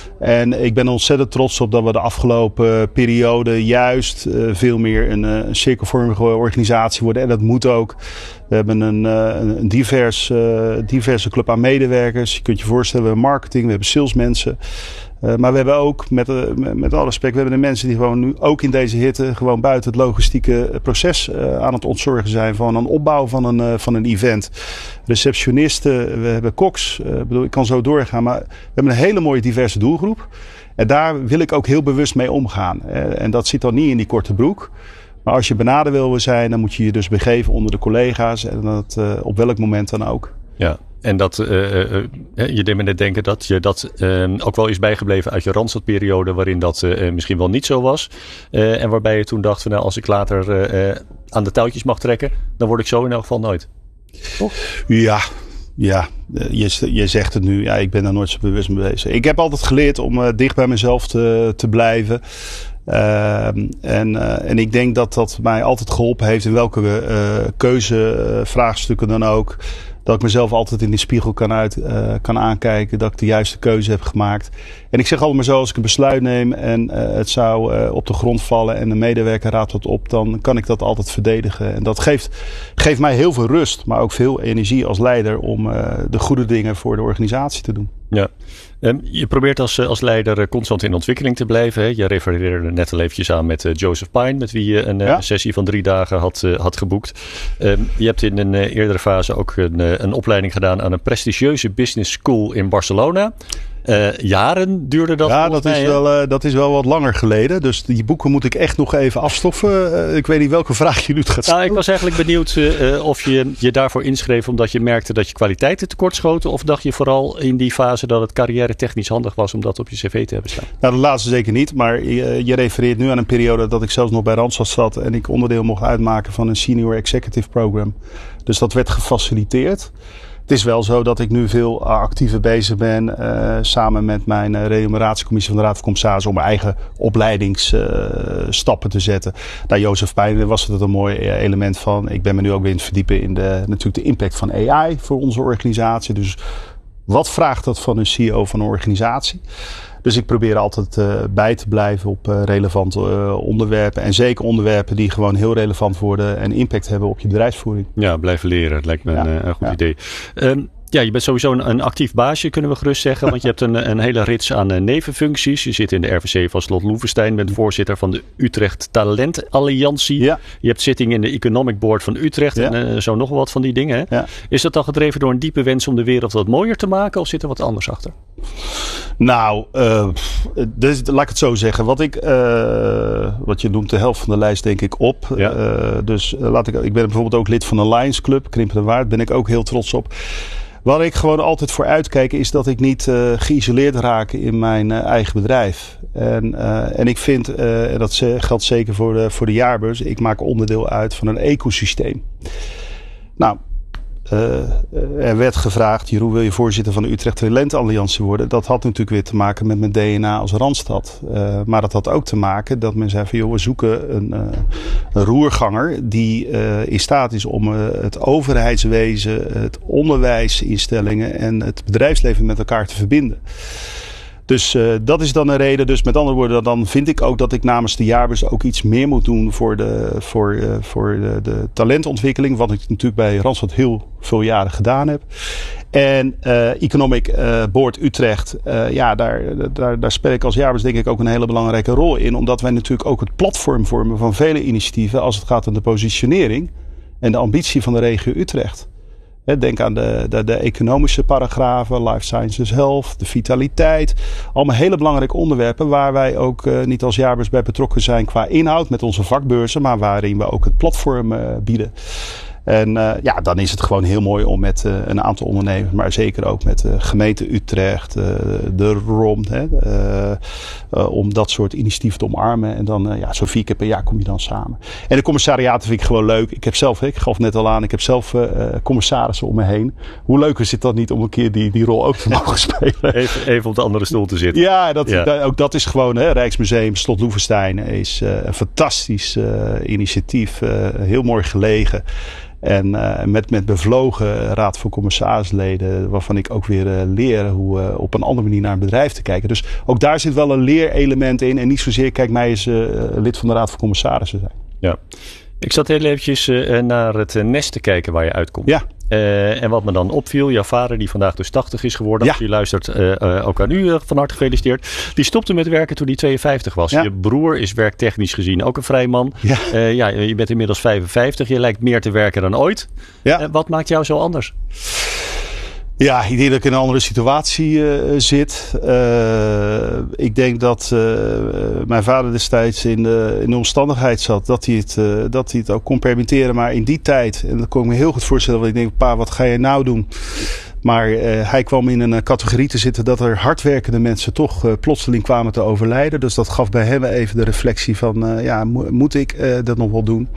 Speaker 1: En ik ben ontzettend trots op dat we de afgelopen periode juist uh, veel meer een, een cirkelvormige organisatie worden. En dat moet ook. We hebben een, uh, een divers, uh, diverse club aan medewerkers. Je kunt je voorstellen, we hebben marketing, we hebben salesmensen. Uh, maar we hebben ook, met, uh, met alle respect, we hebben de mensen die gewoon nu ook in deze hitte gewoon buiten het logistieke proces uh, aan het ontzorgen zijn van een opbouw van een, uh, van een event. Receptionisten, we hebben koks, uh, bedoel, ik kan zo doorgaan, maar we hebben een hele mooie diverse doelgroep. En daar wil ik ook heel bewust mee omgaan. Uh, en dat zit dan niet in die korte broek. Maar als je benader wil zijn, dan moet je je dus begeven onder de collega's en dat uh, op welk moment dan ook.
Speaker 2: Ja. En dat, uh, uh, je deed me net denken dat je dat uh, ook wel is bijgebleven uit je Randstadperiode, waarin dat uh, misschien wel niet zo was. Uh, en waarbij je toen dacht van nou, als ik later uh, aan de touwtjes mag trekken, dan word ik zo in elk geval nooit. Toch?
Speaker 1: Ja. Ja, je, je zegt het nu. Ja, ik ben daar nooit zo bewust mee bezig. Ik heb altijd geleerd om uh, dicht bij mezelf te, te blijven. Uh, en, uh, en ik denk dat dat mij altijd geholpen heeft in welke uh, keuzevraagstukken dan ook. Dat ik mezelf altijd in die spiegel kan, uit, uh, kan aankijken. Dat ik de juiste keuze heb gemaakt. En ik zeg altijd maar zo, als ik een besluit neem en uh, het zou uh, op de grond vallen en de medewerker raadt wat op, dan kan ik dat altijd verdedigen. En dat geeft, geeft mij heel veel rust, maar ook veel energie als leider om uh, de goede dingen voor de organisatie te doen.
Speaker 2: Ja. Um, je probeert als, als leider constant in ontwikkeling te blijven. Hè? Je refereerde net al eventjes aan met uh, Joseph Pine, met wie je een ja. uh, sessie van drie dagen had, uh, had geboekt. Um, je hebt in een uh, eerdere fase ook een, uh, een opleiding gedaan aan een prestigieuze business school in Barcelona. Uh, jaren duurde dat.
Speaker 1: Ja, dat, mij, is wel, uh, dat is wel wat langer geleden. Dus die boeken moet ik echt nog even afstoffen. Uh, ik weet niet welke vraag je nu gaat stellen.
Speaker 2: Nou, ik was eigenlijk benieuwd uh, of je je daarvoor inschreef omdat je merkte dat je kwaliteiten tekort schoten. Of dacht je vooral in die fase dat het carrière technisch handig was om dat op je cv te hebben staan?
Speaker 1: Nou, de laatste zeker niet. Maar je, je refereert nu aan een periode dat ik zelfs nog bij Randstad zat. En ik onderdeel mocht uitmaken van een senior executive program. Dus dat werd gefaciliteerd. Het is wel zo dat ik nu veel actiever bezig ben. Uh, samen met mijn uh, remuneratiecommissie van de Raad van Commissarissen. Om mijn eigen opleidingsstappen uh, te zetten. Nou, Joseph Pijn was het een mooi uh, element van. Ik ben me nu ook weer in het verdiepen in de, natuurlijk de impact van A I voor onze organisatie. Dus wat vraagt dat van een C E O van een organisatie? Dus ik probeer altijd uh, bij te blijven op uh, relevante uh, onderwerpen. En zeker onderwerpen die gewoon heel relevant worden en impact hebben op je bedrijfsvoering.
Speaker 2: Ja, blijven leren. Dat lijkt me ja, een, een goed
Speaker 1: ja.
Speaker 2: idee. Um, ja, je bent sowieso een, een actief baasje, kunnen we gerust zeggen. Want je hebt een, een hele rits aan uh, nevenfuncties. Je zit in de R V C van Slot Loevestein. Bent voorzitter van de Utrecht Talent Alliantie. Ja. Je hebt zitting in de Economic Board van Utrecht. Ja. En uh, zo nog wat van die dingen. Hè? Ja. Is dat dan gedreven door een diepe wens om de wereld wat mooier te maken? Of zit er wat anders achter?
Speaker 1: Nou, uh, dus, laat ik het zo zeggen. Wat ik, uh, wat je noemt de helft van de lijst denk ik op. Ja. Uh, dus uh, laat ik, ik ben bijvoorbeeld ook lid van de Lions Club. Krimpen de Waard, ben ik ook heel trots op. Waar ik gewoon altijd voor uitkijk is dat ik niet uh, geïsoleerd raak in mijn uh, eigen bedrijf. En, uh, en ik vind, uh, en dat geldt zeker voor de, voor de jaarbeurs, ik maak onderdeel uit van een ecosysteem. Nou, uh, er werd gevraagd, Jeroen, wil je voorzitter van de Utrecht Talent Alliantie worden? Dat had natuurlijk weer te maken met mijn D N A als Randstad. Uh, maar dat had ook te maken dat men zei van, joh, we zoeken een, uh, een roerganger die uh, in staat is om uh, het overheidswezen, het onderwijsinstellingen en het bedrijfsleven met elkaar te verbinden. Dus uh, dat is dan een reden. Dus met andere woorden, dan vind ik ook dat ik namens de jaarbeurs ook iets meer moet doen voor de, voor, uh, voor de, de talentontwikkeling. Wat ik natuurlijk bij Randstad heel veel jaren gedaan heb. En uh, Economic uh, Board Utrecht, uh, ja, daar, daar, daar speel ik als jaarbeurs denk ik ook een hele belangrijke rol in. Omdat wij natuurlijk ook het platform vormen van vele initiatieven als het gaat om de positionering en de ambitie van de regio Utrecht. Denk aan de, de, de economische paragrafen, life sciences, health, de vitaliteit. Allemaal hele belangrijke onderwerpen waar wij ook uh, niet als jaarbeurs bij betrokken zijn qua inhoud met onze vakbeurzen, maar waarin we ook het platform uh, bieden. En uh, ja, dan is het gewoon heel mooi om met uh, een aantal ondernemers, maar zeker ook met de uh, gemeente Utrecht, uh, de R O M, hè, uh, uh, om dat soort initiatieven te omarmen. En dan, uh, ja, zo vier keer per jaar kom je dan samen. En de commissariaten vind ik gewoon leuk. Ik heb zelf, ik gaf net al aan, ik heb zelf uh, commissarissen om me heen. Hoe leuk is het dan niet om een keer die, die rol ook te mogen spelen?
Speaker 2: Even, even op de andere stoel te zitten.
Speaker 1: Ja, dat,
Speaker 2: ja.
Speaker 1: dat, ook dat is gewoon, hè, Rijksmuseum, Slot Loevestein is uh, een fantastisch uh, initiatief. Uh, heel mooi gelegen. En uh, met, met bevlogen raad van commissarisleden, waarvan ik ook weer uh, leer hoe uh, op een andere manier naar een bedrijf te kijken. Dus ook daar zit wel een leerelement in. En niet zozeer, kijk mij eens uh, lid van de raad van commissarissen zijn.
Speaker 2: Ja. Ik zat heel eventjes uh, naar het uh, nest te kijken waar je uitkomt.
Speaker 1: Ja.
Speaker 2: Uh, en wat me dan opviel, jouw vader die vandaag dus tachtig is geworden.
Speaker 1: Ja.
Speaker 2: Als je luistert, uh, uh, ook aan u uh, van harte gefeliciteerd. Die stopte met werken toen hij tweeënvijftig was. Ja. Je broer is werktechnisch gezien ook een vrij man.
Speaker 1: Ja.
Speaker 2: Uh, ja, je bent inmiddels vijfenvijftig. Je lijkt meer te werken dan ooit.
Speaker 1: Ja.
Speaker 2: Uh, wat maakt jou zo anders?
Speaker 1: Ja, ik denk dat ik in een andere situatie uh, zit. Uh, ik denk dat uh, mijn vader destijds in de, in de omstandigheid zat dat hij, het, uh, dat hij het ook kon permitteren. Maar in die tijd, en dat kon ik me heel goed voorstellen, want ik denk, pa, wat ga je nou doen? Maar uh, hij kwam in een uh, categorie te zitten dat er hardwerkende mensen toch uh, plotseling kwamen te overlijden. Dus dat gaf bij hem even de reflectie van, uh, ja, mo- moet ik uh, dat nog wel doen?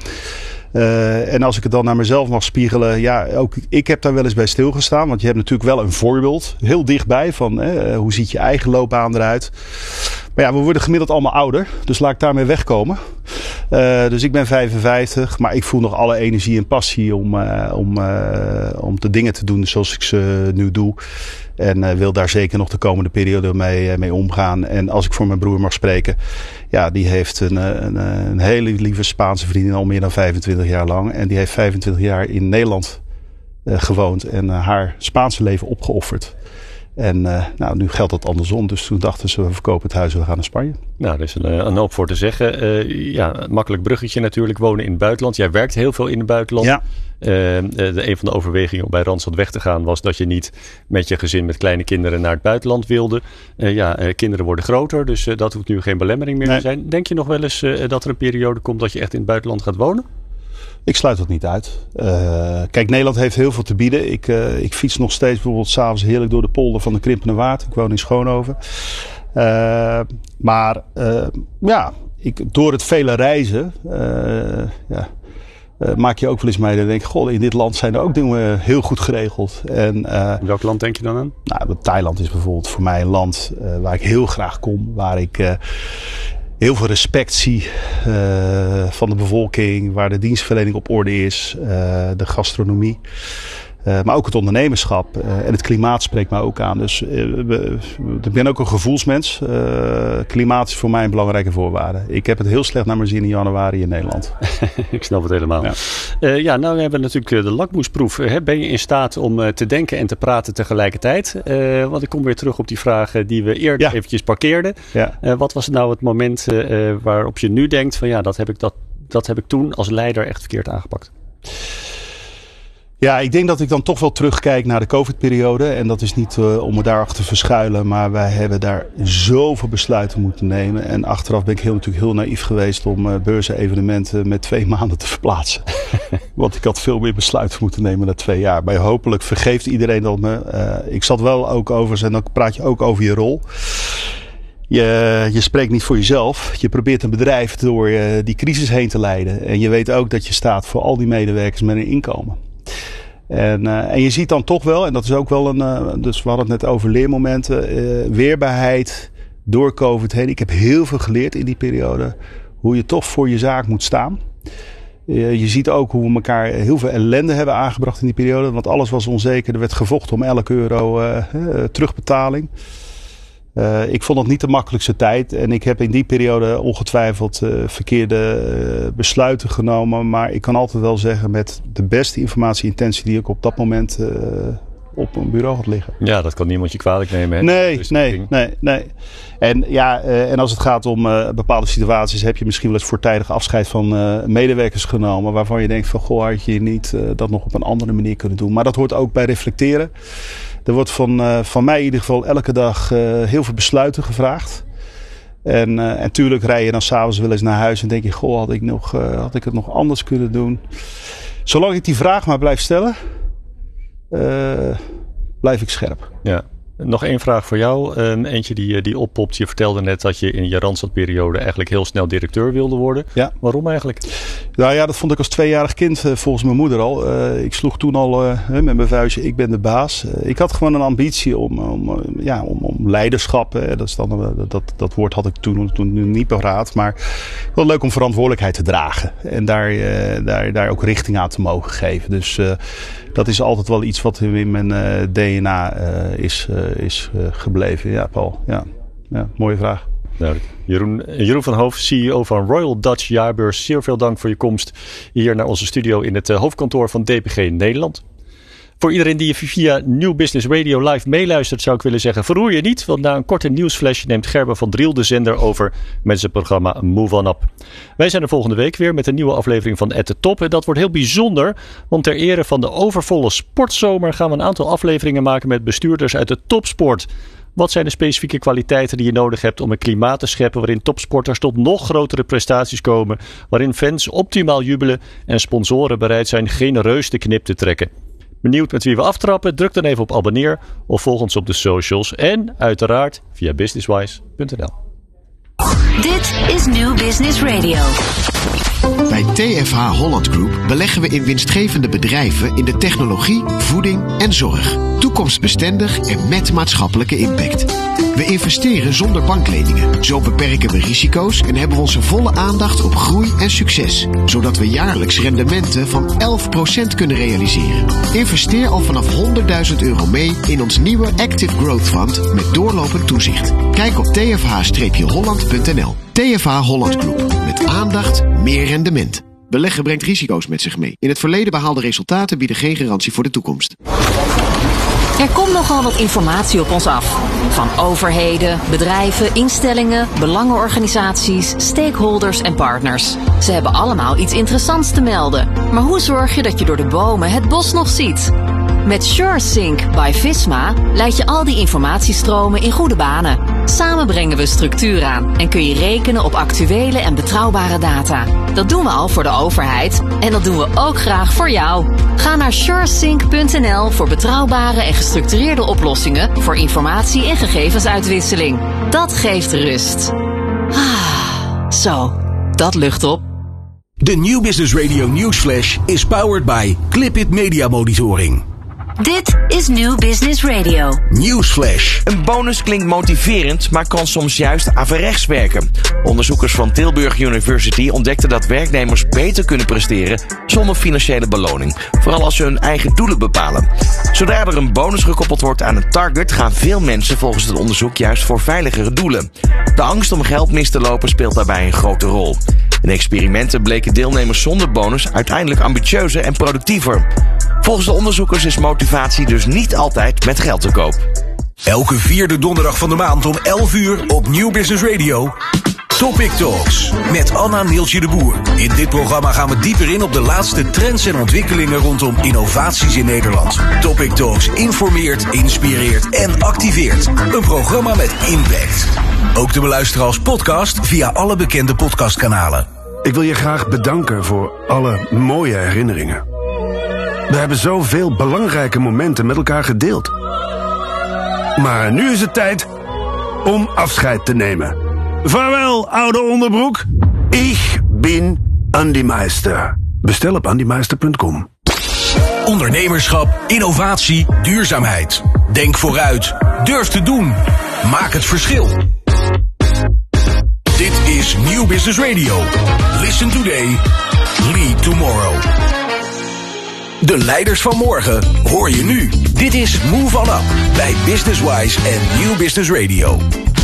Speaker 1: Uh, en als ik het dan naar mezelf mag spiegelen, ja, ook ik heb daar wel eens bij stilgestaan. Want je hebt natuurlijk wel een voorbeeld heel dichtbij van hè, hoe ziet je eigen loopbaan eruit. Maar ja, we worden gemiddeld allemaal ouder, dus laat ik daarmee wegkomen. Uh, dus ik ben vijfenvijftig, maar ik voel nog alle energie en passie om, uh, om, uh, om de dingen te doen zoals ik ze nu doe. En uh, wil daar zeker nog de komende periode mee, uh, mee omgaan. En als ik voor mijn broer mag spreken. Ja, die heeft een, een, een hele lieve Spaanse vriendin al meer dan vijfentwintig jaar lang. En die heeft vijfentwintig jaar in Nederland uh, gewoond. En uh, haar Spaanse leven opgeofferd. En uh, nou, nu geldt dat andersom. Dus toen dachten ze, we verkopen het huis en we gaan naar Spanje. Nou,
Speaker 2: er is een, een hoop voor te zeggen. Uh, ja, makkelijk bruggetje natuurlijk. Wonen in het buitenland. Jij werkt heel veel in het buitenland.
Speaker 1: Ja.
Speaker 2: Uh, de, een van de overwegingen om bij Randstad weg te gaan was dat je niet met je gezin met kleine kinderen naar het buitenland wilde. Uh, ja, uh, kinderen worden groter, dus uh, dat hoeft nu geen belemmering meer nee. te zijn. Denk je nog wel eens uh, dat er een periode komt dat je echt in het buitenland gaat wonen?
Speaker 1: Ik sluit dat niet uit. Uh, kijk, Nederland heeft heel veel te bieden. Ik, uh, ik fiets nog steeds bijvoorbeeld 's avonds heerlijk door de polder van de Krimpende Waard. Ik woon in Schoonhoven. Uh, maar uh, ja, ik, door het vele reizen uh, ja, uh, maak je ook wel eens mee. Dan denk ik, goh, in dit land zijn er ook dingen heel goed geregeld. En, uh,
Speaker 2: in welk land denk je dan aan?
Speaker 1: Nou, Thailand is bijvoorbeeld voor mij een land uh, waar ik heel graag kom. Waar ik... Uh, heel veel respect zie uh, van de bevolking, waar de dienstverlening op orde is, uh, de gastronomie. Uh, maar ook het ondernemerschap uh, en het klimaat spreekt mij ook aan. Dus uh, we, ik ben ook een gevoelsmens. Uh, klimaat is voor mij een belangrijke voorwaarde. Ik heb het heel slecht naar mijn zin in januari in Nederland.
Speaker 2: Ik snap het helemaal. Ja, uh, ja nou hebben we natuurlijk de lakmoesproef. Uh, ben je in staat om uh, te denken en te praten tegelijkertijd? Uh, want ik kom weer terug op die vragen die we eerder ja. eventjes parkeerden. Ja. Uh, wat was nou het moment uh, waarop je nu denkt van ja, dat heb ik, dat, dat heb ik toen als leider echt verkeerd aangepakt?
Speaker 1: Ja, ik denk dat ik dan toch wel terugkijk naar de COVID-periode. En dat is niet uh, om me daarachter te verschuilen. Maar wij hebben daar zoveel besluiten moeten nemen. En achteraf ben ik heel, natuurlijk heel naïef geweest om uh, beursevenementen met twee maanden te verplaatsen. Want ik had veel meer besluiten moeten nemen na twee jaar. Maar hopelijk vergeeft iedereen dat me. Uh, ik zat wel ook over, en dan praat je ook over je rol. Je, je spreekt niet voor jezelf. Je probeert een bedrijf door uh, die crisis heen te leiden. En je weet ook dat je staat voor al die medewerkers met een inkomen. En, uh, en je ziet dan toch wel, en dat is ook wel een, uh, dus we hadden het net over leermomenten, uh, weerbaarheid door COVID heen. Ik heb heel veel geleerd in die periode, hoe je toch voor je zaak moet staan. Uh, je ziet ook hoe we elkaar heel veel ellende hebben aangebracht in die periode, want alles was onzeker. Er werd gevochten om elke euro uh, uh, terugbetaling. Uh, ik vond het niet de makkelijkste tijd. En ik heb in die periode ongetwijfeld uh, verkeerde uh, besluiten genomen. Maar ik kan altijd wel zeggen met de beste informatie-intentie die ik op dat moment uh, op een bureau had liggen.
Speaker 2: Ja, dat kan niemand je kwalijk nemen. Hè?
Speaker 1: Nee, nee, nee, nee. En, ja, uh, en als het gaat om uh, bepaalde situaties heb je misschien wel eens voortijdig afscheid van uh, medewerkers genomen. Waarvan je denkt van goh, had je niet uh, dat nog op een andere manier kunnen doen. Maar dat hoort ook bij reflecteren. Er wordt van, uh, van mij in ieder geval elke dag uh, heel veel besluiten gevraagd. En, uh, en tuurlijk rij je dan s'avonds wel eens naar huis en denk je, goh, had ik, nog, uh, had ik het nog anders kunnen doen. Zolang ik die vraag maar blijf stellen, uh, blijf ik scherp.
Speaker 2: Ja. Nog één vraag voor jou. Um, eentje die, die oppopt. Je vertelde net dat je in je Randstadperiode eigenlijk heel snel directeur wilde worden.
Speaker 1: Ja.
Speaker 2: Waarom eigenlijk?
Speaker 1: Nou ja, dat vond ik als tweejarig kind uh, volgens mijn moeder al. Uh, ik sloeg toen al uh, met mijn vuistje, ik ben de baas. Uh, ik had gewoon een ambitie om, om, uh, ja, om, om leiderschap. Uh, dat, is dan, uh, dat, dat woord had ik toen, toen niet paraat. Maar wel leuk om verantwoordelijkheid te dragen. En daar, uh, daar, daar ook richting aan te mogen geven. Dus uh, dat is altijd wel iets wat in mijn uh, D N A uh, is, uh, is uh, gebleven. Ja, Paul. Ja. Ja, mooie vraag.
Speaker 2: Duidelijk. Jeroen, Jeroen van Hoof, C E O van Royal Dutch Jaarbeurs. Zeer veel dank voor je komst hier naar onze studio in het uh, hoofdkantoor van D P G Nederland. Voor iedereen die via New Business Radio live meeluistert, zou ik willen zeggen, verroer je niet. Want na een korte nieuwsflash neemt Gerben van Driel de zender over met zijn programma Move On Up. Wij zijn er volgende week weer met een nieuwe aflevering van At The Top. En dat wordt heel bijzonder, want ter ere van de overvolle sportzomer gaan we een aantal afleveringen maken met bestuurders uit de topsport. Wat zijn de specifieke kwaliteiten die je nodig hebt om een klimaat te scheppen waarin topsporters tot nog grotere prestaties komen, waarin fans optimaal jubelen en sponsoren bereid zijn genereus de knip te trekken? Benieuwd met wie we aftrappen? Druk dan even op abonneer of volg ons op de socials en uiteraard via businesswise punt n l.
Speaker 5: Dit is New Business Radio.
Speaker 6: Bij T F H Holland Group beleggen we in winstgevende bedrijven in de technologie, voeding en zorg. Toekomstbestendig en met maatschappelijke impact. We investeren zonder bankleningen. Zo beperken we risico's en hebben we onze volle aandacht op groei en succes. Zodat we jaarlijks rendementen van elf procent kunnen realiseren. Investeer al vanaf honderdduizend euro mee in ons nieuwe Active Growth Fund met doorlopend toezicht. Kijk op t f h holland punt n l. T F H Holland Group. Met aandacht, meer rendement. Beleggen brengt risico's met zich mee. In het verleden behaalde resultaten bieden geen garantie voor de toekomst.
Speaker 5: Er komt nogal wat informatie op ons af. Van overheden, bedrijven, instellingen, belangenorganisaties, stakeholders en partners. Ze hebben allemaal iets interessants te melden. Maar hoe zorg je dat je door de bomen het bos nog ziet? Met SureSync by Visma leid je al die informatiestromen in goede banen. Samen brengen we structuur aan en kun je rekenen op actuele en betrouwbare data. Dat doen we al voor de overheid en dat doen we ook graag voor jou. Ga naar suresync punt n l voor betrouwbare en gestructureerde oplossingen voor informatie- en gegevensuitwisseling. Dat geeft rust. Ah, zo, dat lucht op.
Speaker 3: De New Business Radio Newsflash is powered by Clipit Media Monitoring.
Speaker 5: Dit is New Business Radio.
Speaker 3: Newsflash.
Speaker 7: Een bonus klinkt motiverend, maar kan soms juist averechts werken. Onderzoekers van Tilburg University ontdekten dat werknemers beter kunnen presteren zonder financiële beloning. Vooral als ze hun eigen doelen bepalen. Zodra er een bonus gekoppeld wordt aan een target, gaan veel mensen volgens het onderzoek juist voor veiligere doelen. De angst om geld mis te lopen speelt daarbij een grote rol. In experimenten bleken deelnemers zonder bonus uiteindelijk ambitieuzer en productiever. Volgens de onderzoekers is motivatie dus niet altijd met geld te koop.
Speaker 3: Elke vierde donderdag van de maand om elf uur op New Business Radio. Topic Talks met Anna Neeltje de Boer. In dit programma gaan we dieper in op de laatste trends en ontwikkelingen rondom innovaties in Nederland. Topic Talks informeert, inspireert en activeert. Een programma met impact. Ook te beluisteren als podcast via alle bekende podcastkanalen.
Speaker 8: Ik wil je graag bedanken voor alle mooie herinneringen. We hebben zoveel belangrijke momenten met elkaar gedeeld. Maar nu is het tijd om afscheid te nemen. Vaarwel, oude onderbroek. Ik ben Andy Meister. Bestel op andy meister punt com.
Speaker 3: Ondernemerschap, innovatie, duurzaamheid. Denk vooruit. Durf te doen. Maak het verschil. Dit is New Business Radio. Listen today. Lead tomorrow. De leiders van morgen hoor je nu. Dit is Move On Up bij Businesswise en New Business Radio.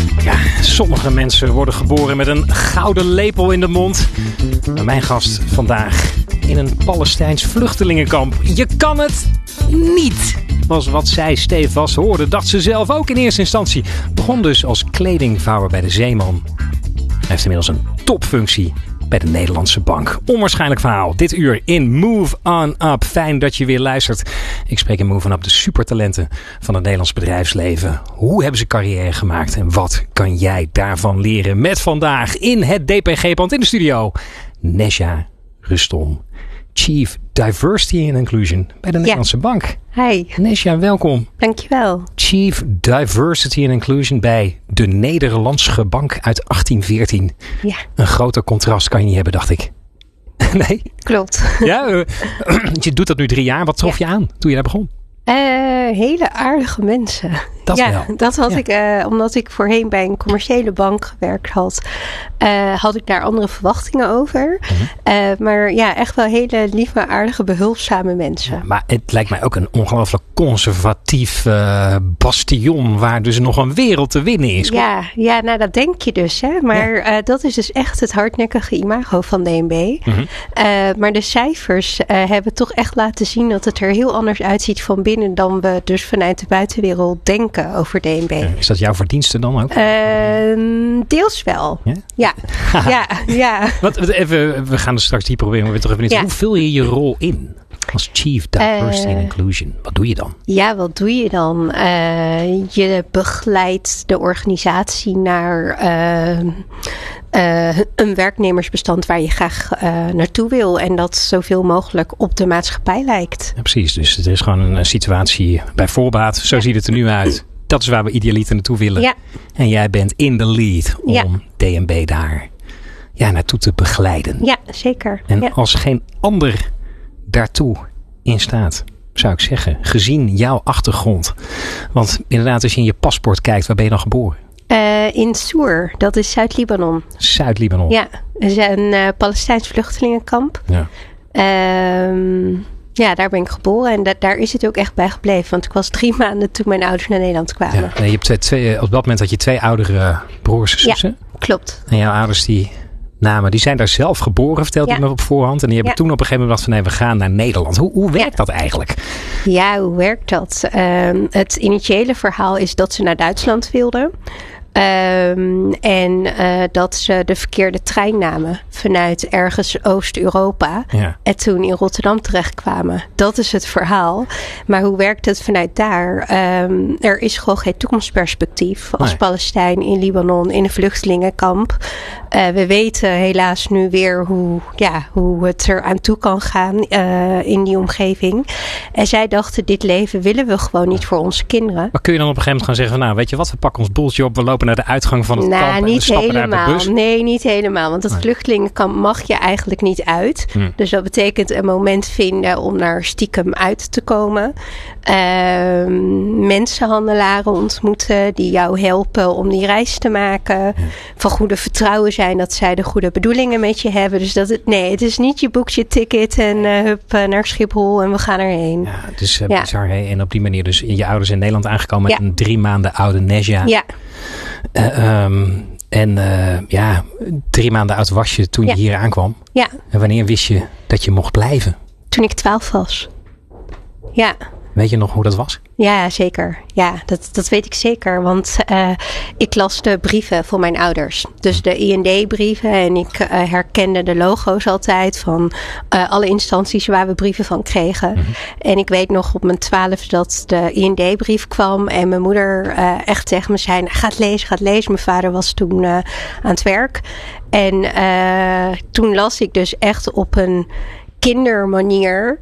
Speaker 9: Ja, sommige mensen worden geboren met een gouden lepel in de mond. Maar mijn gast vandaag in een Palestijns vluchtelingenkamp. Je kan het niet, was wat zij stevast hoorde. Dacht ze zelf ook in eerste instantie. Begon dus als kledingvouwer bij de Zeeman. Hij heeft inmiddels een topfunctie bij de Nederlandse Bank. Onwaarschijnlijk verhaal. Dit uur in Move On Up. Fijn dat je weer luistert. Ik spreek in Move On Up de supertalenten van het Nederlands bedrijfsleven. Hoe hebben ze carrière gemaakt en wat kan jij daarvan leren? Met vandaag in het D P G-pand in de studio Nesja Rustom, Chief Diversity and Inclusion bij de Nederlandse ja. Bank.
Speaker 10: Hi.
Speaker 9: Nesja, welkom.
Speaker 10: Dankjewel.
Speaker 9: Chief Diversity and Inclusion bij de Nederlandse Bank uit achttien veertien.
Speaker 10: Ja.
Speaker 9: Een groter contrast kan je niet hebben, dacht ik. Nee?
Speaker 10: Klopt.
Speaker 9: Ja, uh, je doet dat nu drie jaar. Wat trof ja. je aan toen je daar begon?
Speaker 10: Uh, hele aardige mensen.
Speaker 9: Dat
Speaker 10: ja,
Speaker 9: wel.
Speaker 10: dat had
Speaker 9: ja.
Speaker 10: ik, uh, omdat ik voorheen bij een commerciële bank gewerkt had, uh, had ik daar andere verwachtingen over. Mm-hmm. Uh, maar ja, echt wel hele lieve, aardige, behulpzame mensen.
Speaker 9: Ja, maar het lijkt mij ook een ongelooflijk conservatief uh, bastion waar dus nog een wereld te winnen is.
Speaker 10: Ja, ja, nou dat denk je dus. Hè? Maar ja. uh, dat is dus echt het hardnekkige imago van D N B. Mm-hmm. Uh, maar de cijfers uh, hebben toch echt laten zien dat het er heel anders uitziet van binnen dan we dus vanuit de buitenwereld denken over D N B. Ja,
Speaker 9: is dat jouw verdienste dan ook?
Speaker 10: Uh, deels wel. Ja? Ja. ja, ja.
Speaker 9: Wat, even, we gaan er straks dieper proberen, maar we toch even niet. Ja. Hoe vul je je rol in als Chief Diversity uh, and Inclusion? Wat doe je dan?
Speaker 10: Ja, wat doe je dan? Uh, je begeleidt de organisatie naar uh, uh, een werknemersbestand waar je graag uh, naartoe wil. En dat zoveel mogelijk op de maatschappij lijkt.
Speaker 9: Ja, precies. Dus het is gewoon een situatie bij voorbaat. Zo ja. ziet het er nu uit. Dat is waar we idealiter naartoe willen. Ja. En jij bent in de lead om ja. D N B daar ja, naartoe te begeleiden.
Speaker 10: Ja, zeker.
Speaker 9: En
Speaker 10: ja.
Speaker 9: als geen ander daartoe in staat, zou ik zeggen, gezien jouw achtergrond. Want inderdaad, als je in je paspoort kijkt, waar ben je dan geboren?
Speaker 10: Uh, in Soer, dat is Zuid-Libanon.
Speaker 9: Zuid-Libanon.
Speaker 10: Ja, dat is een uh, Palestijns vluchtelingenkamp. Ja. Uh, ja, daar ben ik geboren en da- daar is het ook echt bij gebleven. Want ik was drie maanden toen mijn ouders naar Nederland kwamen.
Speaker 9: Ja, nee, je hebt twee, twee, op dat moment had je twee oudere broers en zussen.
Speaker 10: Ja, klopt.
Speaker 9: En jouw ouders die namen, die zijn daar zelf geboren, vertelde ja. je me op voorhand. En die hebben ja. toen op een gegeven moment gedacht van nee, we gaan naar Nederland. Hoe, hoe werkt ja. dat eigenlijk?
Speaker 10: Ja, hoe werkt dat? Uh, het initiële verhaal is dat ze naar Duitsland wilden. Um, en uh, dat ze de verkeerde trein namen vanuit ergens Oost-Europa. Ja. En toen in Rotterdam terechtkwamen. Dat is het verhaal. Maar hoe werkt het vanuit daar? Um, er is gewoon geen toekomstperspectief als nee. Palestijn in Libanon in een vluchtelingenkamp. Uh, we weten helaas nu weer hoe, ja, hoe het er aan toe kan gaan uh, in die omgeving. En zij dachten, dit leven willen we gewoon niet voor onze kinderen.
Speaker 9: Maar kun je dan op een gegeven moment gaan zeggen, nou weet je wat, we pakken ons boeltje op, we lopen naar de uitgang van het
Speaker 10: nou,
Speaker 9: kamp en we stappen
Speaker 10: helemaal.
Speaker 9: naar de bus?
Speaker 10: Nee, niet helemaal. Want het nee. vluchtelingenkamp mag je eigenlijk niet uit. Hmm. Dus dat betekent een moment vinden om naar stiekem uit te komen. Uh, mensenhandelaren ontmoeten die jou helpen om die reis te maken. Ja. Van goede vertrouwen zijn dat zij de goede bedoelingen met je hebben. Dus dat het, nee, het is niet je boekt je ticket en uh, hup uh, naar Schiphol en we gaan erheen.
Speaker 9: Ja, het is uh, ja. bizar. Hè? En op die manier dus je ouders in Nederland aangekomen met ja. een drie maanden oude Nesja.
Speaker 10: Ja.
Speaker 9: Uh, um, en uh, ja, drie maanden oud was je toen ja. je hier aankwam.
Speaker 10: Ja.
Speaker 9: En wanneer wist je dat je mocht blijven?
Speaker 10: Toen ik twaalf was. Ja.
Speaker 9: Weet je nog hoe dat was?
Speaker 10: Ja, zeker. Ja, dat, dat weet ik zeker. Want uh, ik las de brieven van mijn ouders. Dus de I N D-brieven. En ik uh, herkende de logo's altijd van uh, alle instanties waar we brieven van kregen. Mm-hmm. En ik weet nog op mijn twaalfde dat de I N D-brief kwam. En mijn moeder uh, echt tegen me zei, ga het lezen, ga het lezen. Mijn vader was toen uh, aan het werk. En uh, toen las ik dus echt op een kindermanier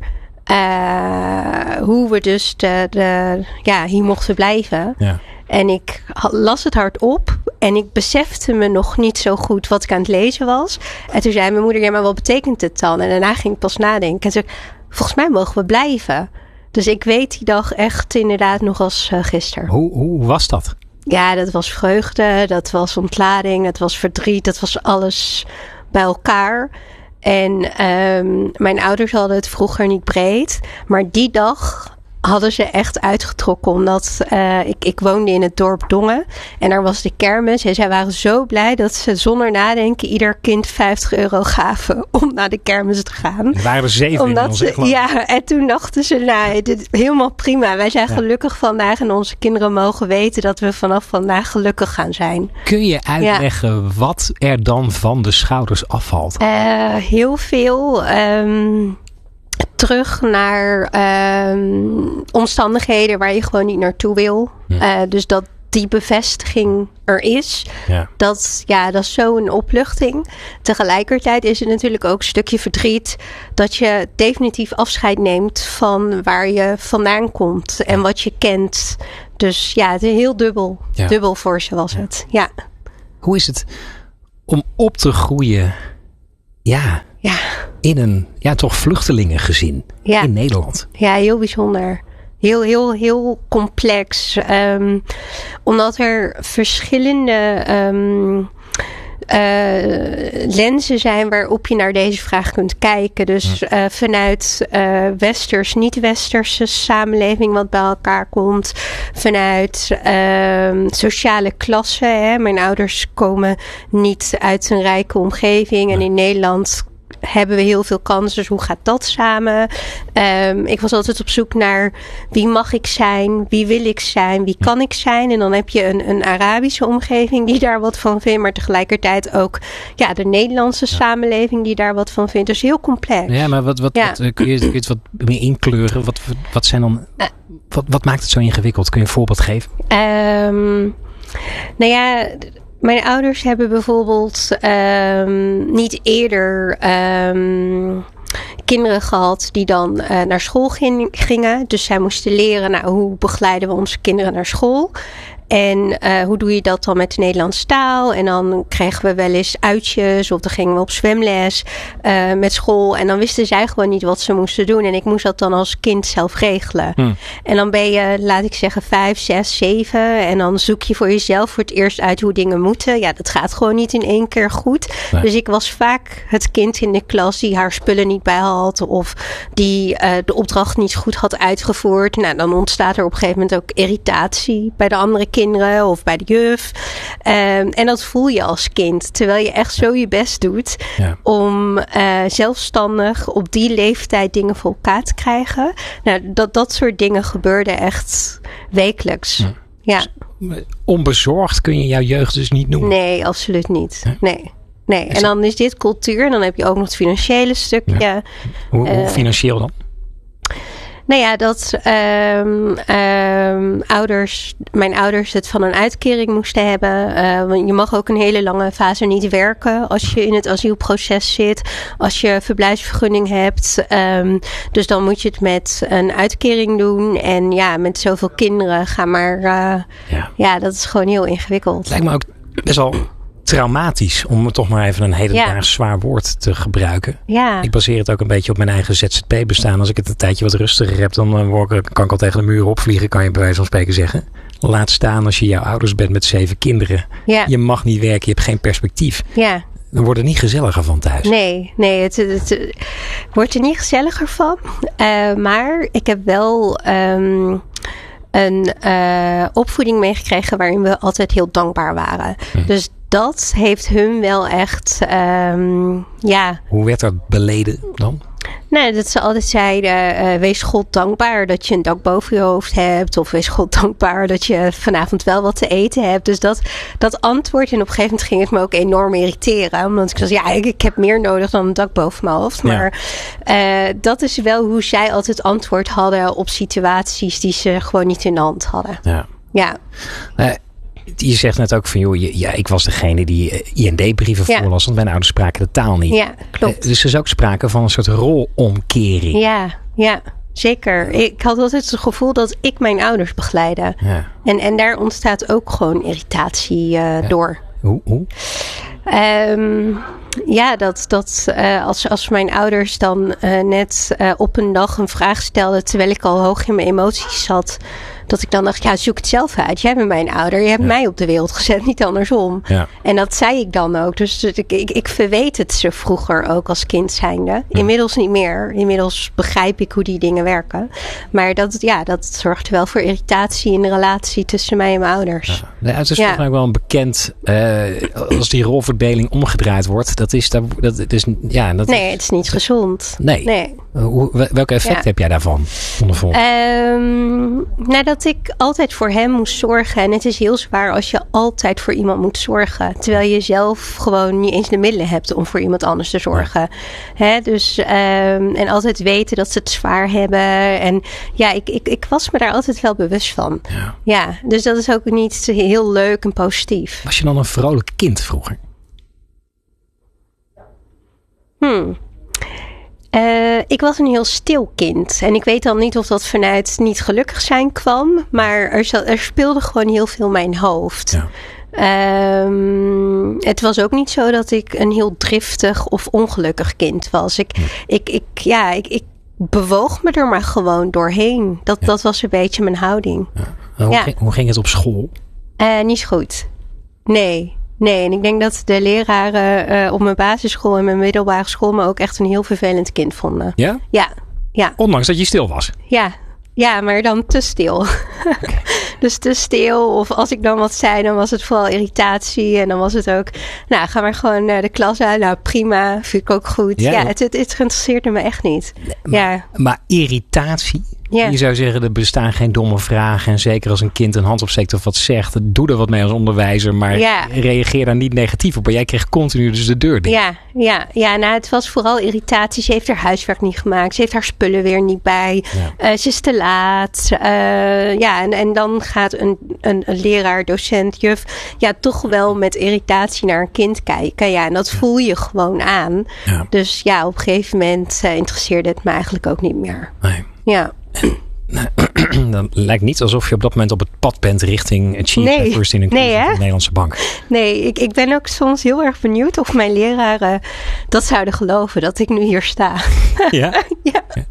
Speaker 10: Uh, hoe we dus de, de, ja, hier mochten blijven. Ja. En ik las het hardop en ik besefte me nog niet zo goed wat ik aan het lezen was. En toen zei mijn moeder, ja, maar wat betekent het dan? En daarna ging ik pas nadenken. En toen zei ik, volgens mij mogen we blijven. Dus ik weet die dag echt inderdaad nog als uh, gisteren.
Speaker 9: Hoe, hoe was dat?
Speaker 10: Ja, dat was vreugde, dat was ontlading, dat was verdriet, dat was alles bij elkaar. En um, mijn ouders hadden het vroeger niet breed. Maar die dag hadden ze echt uitgetrokken. Omdat uh, ik, ik woonde in het dorp Dongen. En daar was de kermis. En zij waren zo blij dat ze zonder nadenken ieder kind vijftig euro gaven om naar de kermis te gaan.
Speaker 9: Er waren er zeven
Speaker 10: Omdat
Speaker 9: in ons,
Speaker 10: ze, ja, en toen dachten ze, nou, dit, helemaal prima. Wij zijn ja. gelukkig vandaag en onze kinderen mogen weten dat we vanaf vandaag gelukkig gaan zijn.
Speaker 9: Kun je uitleggen ja. wat er dan van de schouders afvalt?
Speaker 10: Uh, heel veel. Um, terug naar um, omstandigheden waar je gewoon niet naartoe wil. Ja. Uh, dus dat die bevestiging er is. Ja. Dat, ja, dat is zo'n opluchting. Tegelijkertijd is het natuurlijk ook een stukje verdriet dat je definitief afscheid neemt van waar je vandaan komt en wat je kent. Dus ja, het is heel dubbel. Ja. Dubbel voor ze was het. Ja.
Speaker 9: Hoe is het om op te groeien? Ja.
Speaker 10: Ja.
Speaker 9: In een, ja, toch vluchtelingengezin ja. in Nederland.
Speaker 10: Ja, heel bijzonder. Heel, heel, heel complex. Um, omdat er verschillende um, uh, lenzen zijn waarop je naar deze vraag kunt kijken. Dus uh, vanuit uh, westers, niet-westerse samenleving wat bij elkaar komt. Vanuit uh, sociale klasse. Hè. Mijn ouders komen niet uit een rijke omgeving. En in Nederland hebben we heel veel kansen. Dus hoe gaat dat samen? Um, ik was altijd op zoek naar wie mag ik zijn? Wie wil ik zijn? Wie kan ik zijn? En dan heb je een, een Arabische omgeving die daar wat van vindt. Maar tegelijkertijd ook ja, de Nederlandse ja. samenleving die daar wat van vindt. Dus heel complex.
Speaker 9: Ja, maar wat, wat, ja. wat kun, je, kun je het wat meer inkleuren? Wat, wat zijn dan... Uh, wat, wat maakt het zo ingewikkeld? Kun je een voorbeeld geven?
Speaker 10: Um, nou ja... Mijn ouders hebben bijvoorbeeld um, niet eerder um, kinderen gehad die dan uh, naar school ging, gingen. Dus zij moesten leren, nou, hoe begeleiden we onze kinderen naar school? En uh, hoe doe je dat dan met de Nederlandse taal? En dan kregen we wel eens uitjes of dan gingen we op zwemles uh, met school. En dan wisten zij gewoon niet wat ze moesten doen. En ik moest dat dan als kind zelf regelen. Hmm. En dan ben je, laat ik zeggen, vijf, zes, zeven. En dan zoek je voor jezelf voor het eerst uit hoe dingen moeten. Ja, dat gaat gewoon niet in één keer goed. Nee. Dus ik was vaak het kind in de klas die haar spullen niet bij had. Of die uh, de opdracht niet goed had uitgevoerd. Nou, dan ontstaat er op een gegeven moment ook irritatie bij de andere kinderen. Of bij de juf. Um, en dat voel je als kind. Terwijl je echt zo je best doet. Ja. Om uh, zelfstandig op die leeftijd dingen voor elkaar te krijgen. Nou, dat, dat soort dingen gebeurden echt wekelijks. Ja. Ja.
Speaker 9: Onbezorgd kun je jouw jeugd dus niet noemen?
Speaker 10: Nee, absoluut niet. Nee. Nee. En dan is dit cultuur. En dan heb je ook nog het financiële stukje. Ja.
Speaker 9: Hoe, hoe financieel dan?
Speaker 10: Nou ja, dat um, um, ouders, mijn ouders het van een uitkering moesten hebben. Uh, want je mag ook een hele lange fase niet werken als je in het asielproces zit. Als je verblijfsvergunning hebt. Um, dus dan moet je het met een uitkering doen. En ja, met zoveel kinderen ga maar. Uh, ja. ja, dat is gewoon heel ingewikkeld.
Speaker 9: Lijkt me ook best wel traumatisch, om toch maar even een hedendaags ja. zwaar woord te gebruiken.
Speaker 10: Ja.
Speaker 9: Ik baseer het ook een beetje op mijn eigen Z Z P bestaan. Als ik het een tijdje wat rustiger heb, dan word ik, kan ik al tegen de muur opvliegen, kan je bij wijze van spreken zeggen. Laat staan als je jouw ouders bent met zeven kinderen. Ja. Je mag niet werken, je hebt geen perspectief.
Speaker 10: Ja.
Speaker 9: Dan wordt het niet gezelliger van thuis.
Speaker 10: Nee, nee het, het, het wordt er niet gezelliger van. Uh, maar ik heb wel Um, een uh, opvoeding meegekregen waarin we altijd heel dankbaar waren. Hm. Dus dat heeft hun wel echt, um, ja.
Speaker 9: Hoe werd dat beleden dan?
Speaker 10: Nee, dat ze altijd zeiden, uh, wees God dankbaar dat je een dak boven je hoofd hebt. Of wees God dankbaar dat je vanavond wel wat te eten hebt. Dus dat, dat antwoord, en op een gegeven moment ging het me ook enorm irriteren. Omdat ik zei, ja, ik, ik heb meer nodig dan een dak boven mijn hoofd. Maar ja. uh, dat is wel hoe zij altijd antwoord hadden op situaties die ze gewoon niet in de hand hadden.
Speaker 9: Ja.
Speaker 10: Ja.
Speaker 9: Uh, Je zegt net ook van, joh, ja, ik was degene die I N D-brieven ja. voorlas, want mijn ouders spraken de taal niet.
Speaker 10: Ja, klopt.
Speaker 9: Dus er is ook sprake van een soort rolomkering.
Speaker 10: Ja, ja, zeker. Ik had altijd het gevoel dat ik mijn ouders begeleidde. Ja. En, en daar ontstaat ook gewoon irritatie uh, ja. door.
Speaker 9: Hoe? hoe?
Speaker 10: Um, ja, dat, dat uh, als, als mijn ouders dan uh, net uh, op een dag een vraag stelden terwijl ik al hoog in mijn emoties zat, dat ik dan dacht, ja, zoek het zelf uit. Jij bent mijn ouder. Je hebt ja. mij op de wereld gezet, niet andersom.
Speaker 9: Ja.
Speaker 10: En dat zei ik dan ook. Dus ik, ik, ik verweet het ze vroeger ook als kind zijnde. Ja. Inmiddels niet meer. Inmiddels begrijp ik hoe die dingen werken. Maar dat, ja, dat zorgt wel voor irritatie in de relatie tussen mij en mijn ouders.
Speaker 9: Ja. Ja, het is ja. volgens mij wel een bekend, uh, als die rolverdeling omgedraaid wordt. Dat is, dat, dat is ja, dat
Speaker 10: nee, het is niet gezond.
Speaker 9: Nee.
Speaker 10: nee.
Speaker 9: Hoe, welke effect ja. heb jij daarvan ondervonden?
Speaker 10: Um, nou, dat ik altijd voor hem moest zorgen. En het is heel zwaar als je altijd voor iemand moet zorgen. Terwijl je zelf gewoon niet eens de middelen hebt om voor iemand anders te zorgen. Ja. Hè, dus, um, en altijd weten dat ze het zwaar hebben. En ja, ik, ik, ik was me daar altijd wel bewust van. Ja. ja, dus dat is ook niet heel leuk en positief.
Speaker 9: Was je dan een vrolijk kind vroeger?
Speaker 10: Hmm. Uh, ik was een heel stil kind. En ik weet dan niet of dat vanuit niet gelukkig zijn kwam. Maar er, zat, er speelde gewoon heel veel in mijn hoofd. Ja. Um, het was ook niet zo dat ik een heel driftig of ongelukkig kind was. Ik, ja. ik, ik, ja, ik, ik bewoog me er maar gewoon doorheen. Dat, ja. dat was een beetje mijn houding.
Speaker 9: Ja. Hoe, ja. ging, hoe ging het op school?
Speaker 10: Uh, niet zo goed. Nee. Nee, en ik denk dat de leraren uh, op mijn basisschool en mijn middelbare school me ook echt een heel vervelend kind vonden.
Speaker 9: Ja?
Speaker 10: Ja. ja.
Speaker 9: Ondanks dat je stil was?
Speaker 10: Ja. Ja, maar dan te stil. Okay. Dus te stil. Of als ik dan wat zei, dan was het vooral irritatie. En dan was het ook, nou, ga maar gewoon naar de klas uit. Nou, prima. Vind ik ook goed. Ja, ja het, het, het interesseerde me echt niet.
Speaker 9: Nee,
Speaker 10: ja.
Speaker 9: Maar, maar irritatie? Ja. Je zou zeggen, er bestaan geen domme vragen. En zeker als een kind een hand opsteekt of wat zegt. Doe er wat mee als onderwijzer. Maar ja. reageer daar niet negatief op. Maar jij kreeg continu dus de deur dicht.
Speaker 10: Ja, ja, ja, nou het was vooral irritatie. Ze heeft haar huiswerk niet gemaakt. Ze heeft haar spullen weer niet bij. Ja. Uh, ze is te laat. Uh, ja, en, en dan gaat een, een, een leraar, docent, juf... ja, toch wel met irritatie naar een kind kijken. Ja, en dat ja. voel je gewoon aan. Ja. Dus ja, op een gegeven moment uh, interesseerde het me eigenlijk ook niet meer.
Speaker 9: Nee.
Speaker 10: Ja.
Speaker 9: Dan lijkt niet alsof je op dat moment op het pad bent richting Chief
Speaker 10: nee.
Speaker 9: First in
Speaker 10: nee,
Speaker 9: de Nederlandse bank.
Speaker 10: Nee, ik, ik ben ook soms heel erg benieuwd of mijn leraren dat zouden geloven dat ik nu hier sta.
Speaker 9: Ja?
Speaker 10: ja. ja.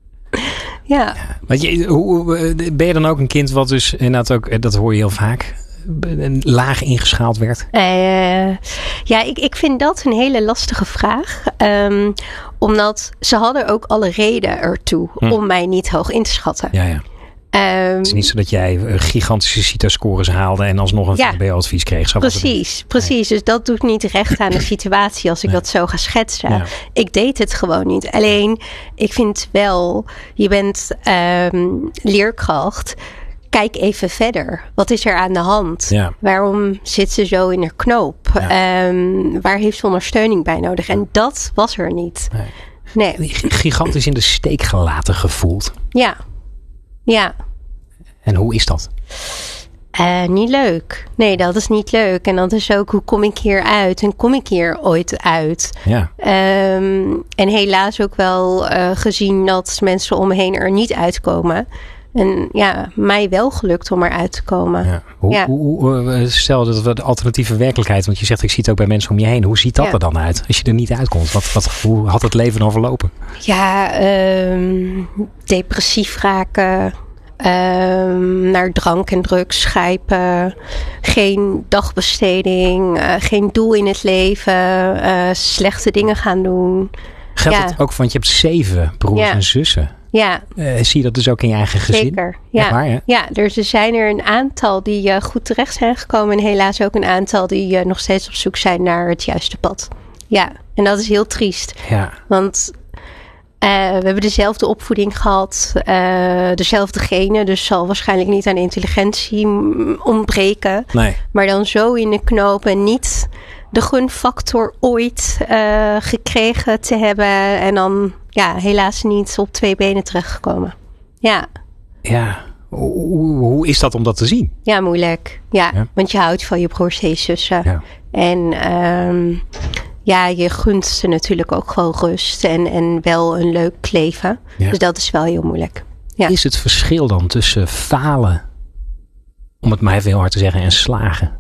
Speaker 10: ja.
Speaker 9: Want je, hoe, ben je dan ook een kind wat dus inderdaad ook, dat hoor je heel vaak, laag ingeschaald werd?
Speaker 10: Uh, ja, ik, ik vind dat een hele lastige vraag. Um, omdat ze hadden ook alle reden ertoe hm. om mij niet hoog in te schatten.
Speaker 9: Ja, ja. Um, het is niet zo dat jij gigantische CITO-scores haalde en alsnog een
Speaker 10: ja,
Speaker 9: V B O-advies kreeg. Zo
Speaker 10: precies, nee. precies. Dus dat doet niet recht aan de situatie als ik nee. dat zo ga schetsen. Ja. Ik deed het gewoon niet. Alleen, ik vind wel, je bent um, leerkracht. Kijk even verder. Wat is er aan de hand? Ja. Waarom zit ze zo in haar knoop? Ja. Um, waar heeft ze ondersteuning bij nodig? En dat was er niet. Nee.
Speaker 9: nee. Gigantisch in de steek gelaten gevoeld.
Speaker 10: Ja. Ja.
Speaker 9: En hoe is dat?
Speaker 10: Uh, niet leuk. Nee, dat is niet leuk. En dat is ook, hoe kom ik hier uit? En kom ik hier ooit uit?
Speaker 9: Ja.
Speaker 10: Um, en helaas ook wel uh, gezien dat mensen om me heen er niet uitkomen. En ja, mij wel gelukt om eruit te komen.
Speaker 9: Ja. Hoe,
Speaker 10: ja.
Speaker 9: hoe, hoe, stel dat we de alternatieve werkelijkheid, want je zegt ik zie het ook bij mensen om je heen. Hoe ziet dat ja. er dan uit als je er niet uitkomt? Wat, wat, hoe had het leven dan verlopen?
Speaker 10: Ja, um, depressief raken, um, naar drank en drugs grijpen, geen dagbesteding, uh, geen doel in het leven, uh, slechte dingen gaan doen.
Speaker 9: Geldt
Speaker 10: ja.
Speaker 9: het ook, want je hebt zeven broers
Speaker 10: ja.
Speaker 9: en zussen.
Speaker 10: Ja.
Speaker 9: Uh, zie je dat dus ook in je eigen gezin?
Speaker 10: Zeker, ja.
Speaker 9: Waar, ja?
Speaker 10: ja, dus er zijn er een aantal die uh, goed terecht zijn gekomen. En helaas ook een aantal die uh, nog steeds op zoek zijn naar het juiste pad. Ja, en dat is heel triest.
Speaker 9: Ja.
Speaker 10: Want uh, we hebben dezelfde opvoeding gehad. Uh, dezelfde genen. Dus zal waarschijnlijk niet aan intelligentie ontbreken.
Speaker 9: Nee.
Speaker 10: Maar dan zo in de knoop en niet de gunfactor ooit uh, gekregen te hebben. En dan ja, helaas niet op twee benen terechtgekomen. Ja.
Speaker 9: Ja. Hoe, hoe is dat om dat te zien?
Speaker 10: Ja, moeilijk. Ja, ja. Want je houdt van je broers en zussen. Ja. En um, ja, je gunt ze natuurlijk ook gewoon rust. En, en wel een leuk leven. Ja. Dus dat is wel heel moeilijk. Ja.
Speaker 9: Is het verschil dan tussen falen, om het maar even heel hard te zeggen, en slagen?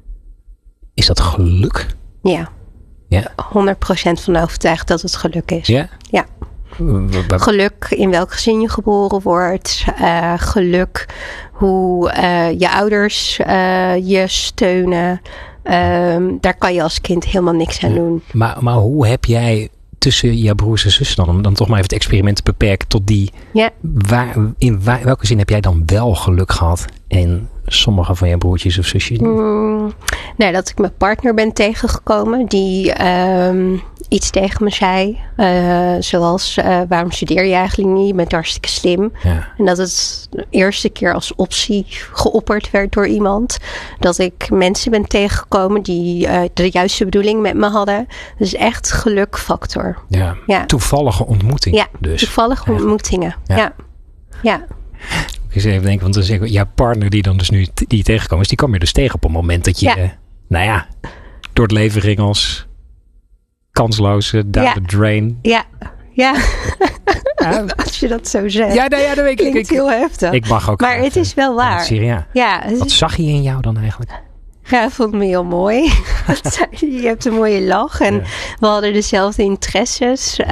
Speaker 9: Is dat geluk?
Speaker 10: Ja.
Speaker 9: Ja.
Speaker 10: honderd procent van overtuigd dat het geluk is.
Speaker 9: Ja?
Speaker 10: Ja. Geluk in welk gezin je geboren wordt. Uh, geluk hoe uh, je ouders uh, je steunen. Um, daar kan je als kind helemaal niks aan doen.
Speaker 9: Maar, maar hoe heb jij tussen jouw broers en zussen dan, om dan toch maar even het experiment te beperken tot die. Ja. Waar, in waar, welke zin heb jij dan wel geluk gehad en sommige van je broertjes of zusjes niet?
Speaker 10: Mm, nou, dat ik mijn partner ben tegengekomen die um, iets tegen me zei. Uh, zoals, uh, waarom studeer je eigenlijk niet? Je bent hartstikke slim. Ja. En dat het de eerste keer als optie geopperd werd door iemand. Dat ik mensen ben tegengekomen die uh, de juiste bedoeling met me hadden. Dus echt gelukfactor.
Speaker 9: Ja. Ja. Toevallige ontmoeting.
Speaker 10: Ja,
Speaker 9: dus.
Speaker 10: toevallige ja. ontmoetingen. Ja. Ja. Ja.
Speaker 9: Ik eens even denken, want dan zeg ik, jouw partner die dan dus nu t- die tegenkomen is, die kwam je dus tegen op een moment dat je, ja. uh, nou ja, door het leven ging als kansloze, down ja. the drain.
Speaker 10: Ja, ja. ja. Als je dat zo zegt.
Speaker 9: Ja, nou ja, dat weet ik.
Speaker 10: Klinkt
Speaker 9: ik,
Speaker 10: heel heftig.
Speaker 9: Ik mag ook.
Speaker 10: Maar het is wel waar.
Speaker 9: Ja.
Speaker 10: Ja,
Speaker 9: Wat is... zag hij in jou dan eigenlijk?
Speaker 10: Ja, ik vond me heel mooi. Je hebt een mooie lach en ja. we hadden dezelfde interesses.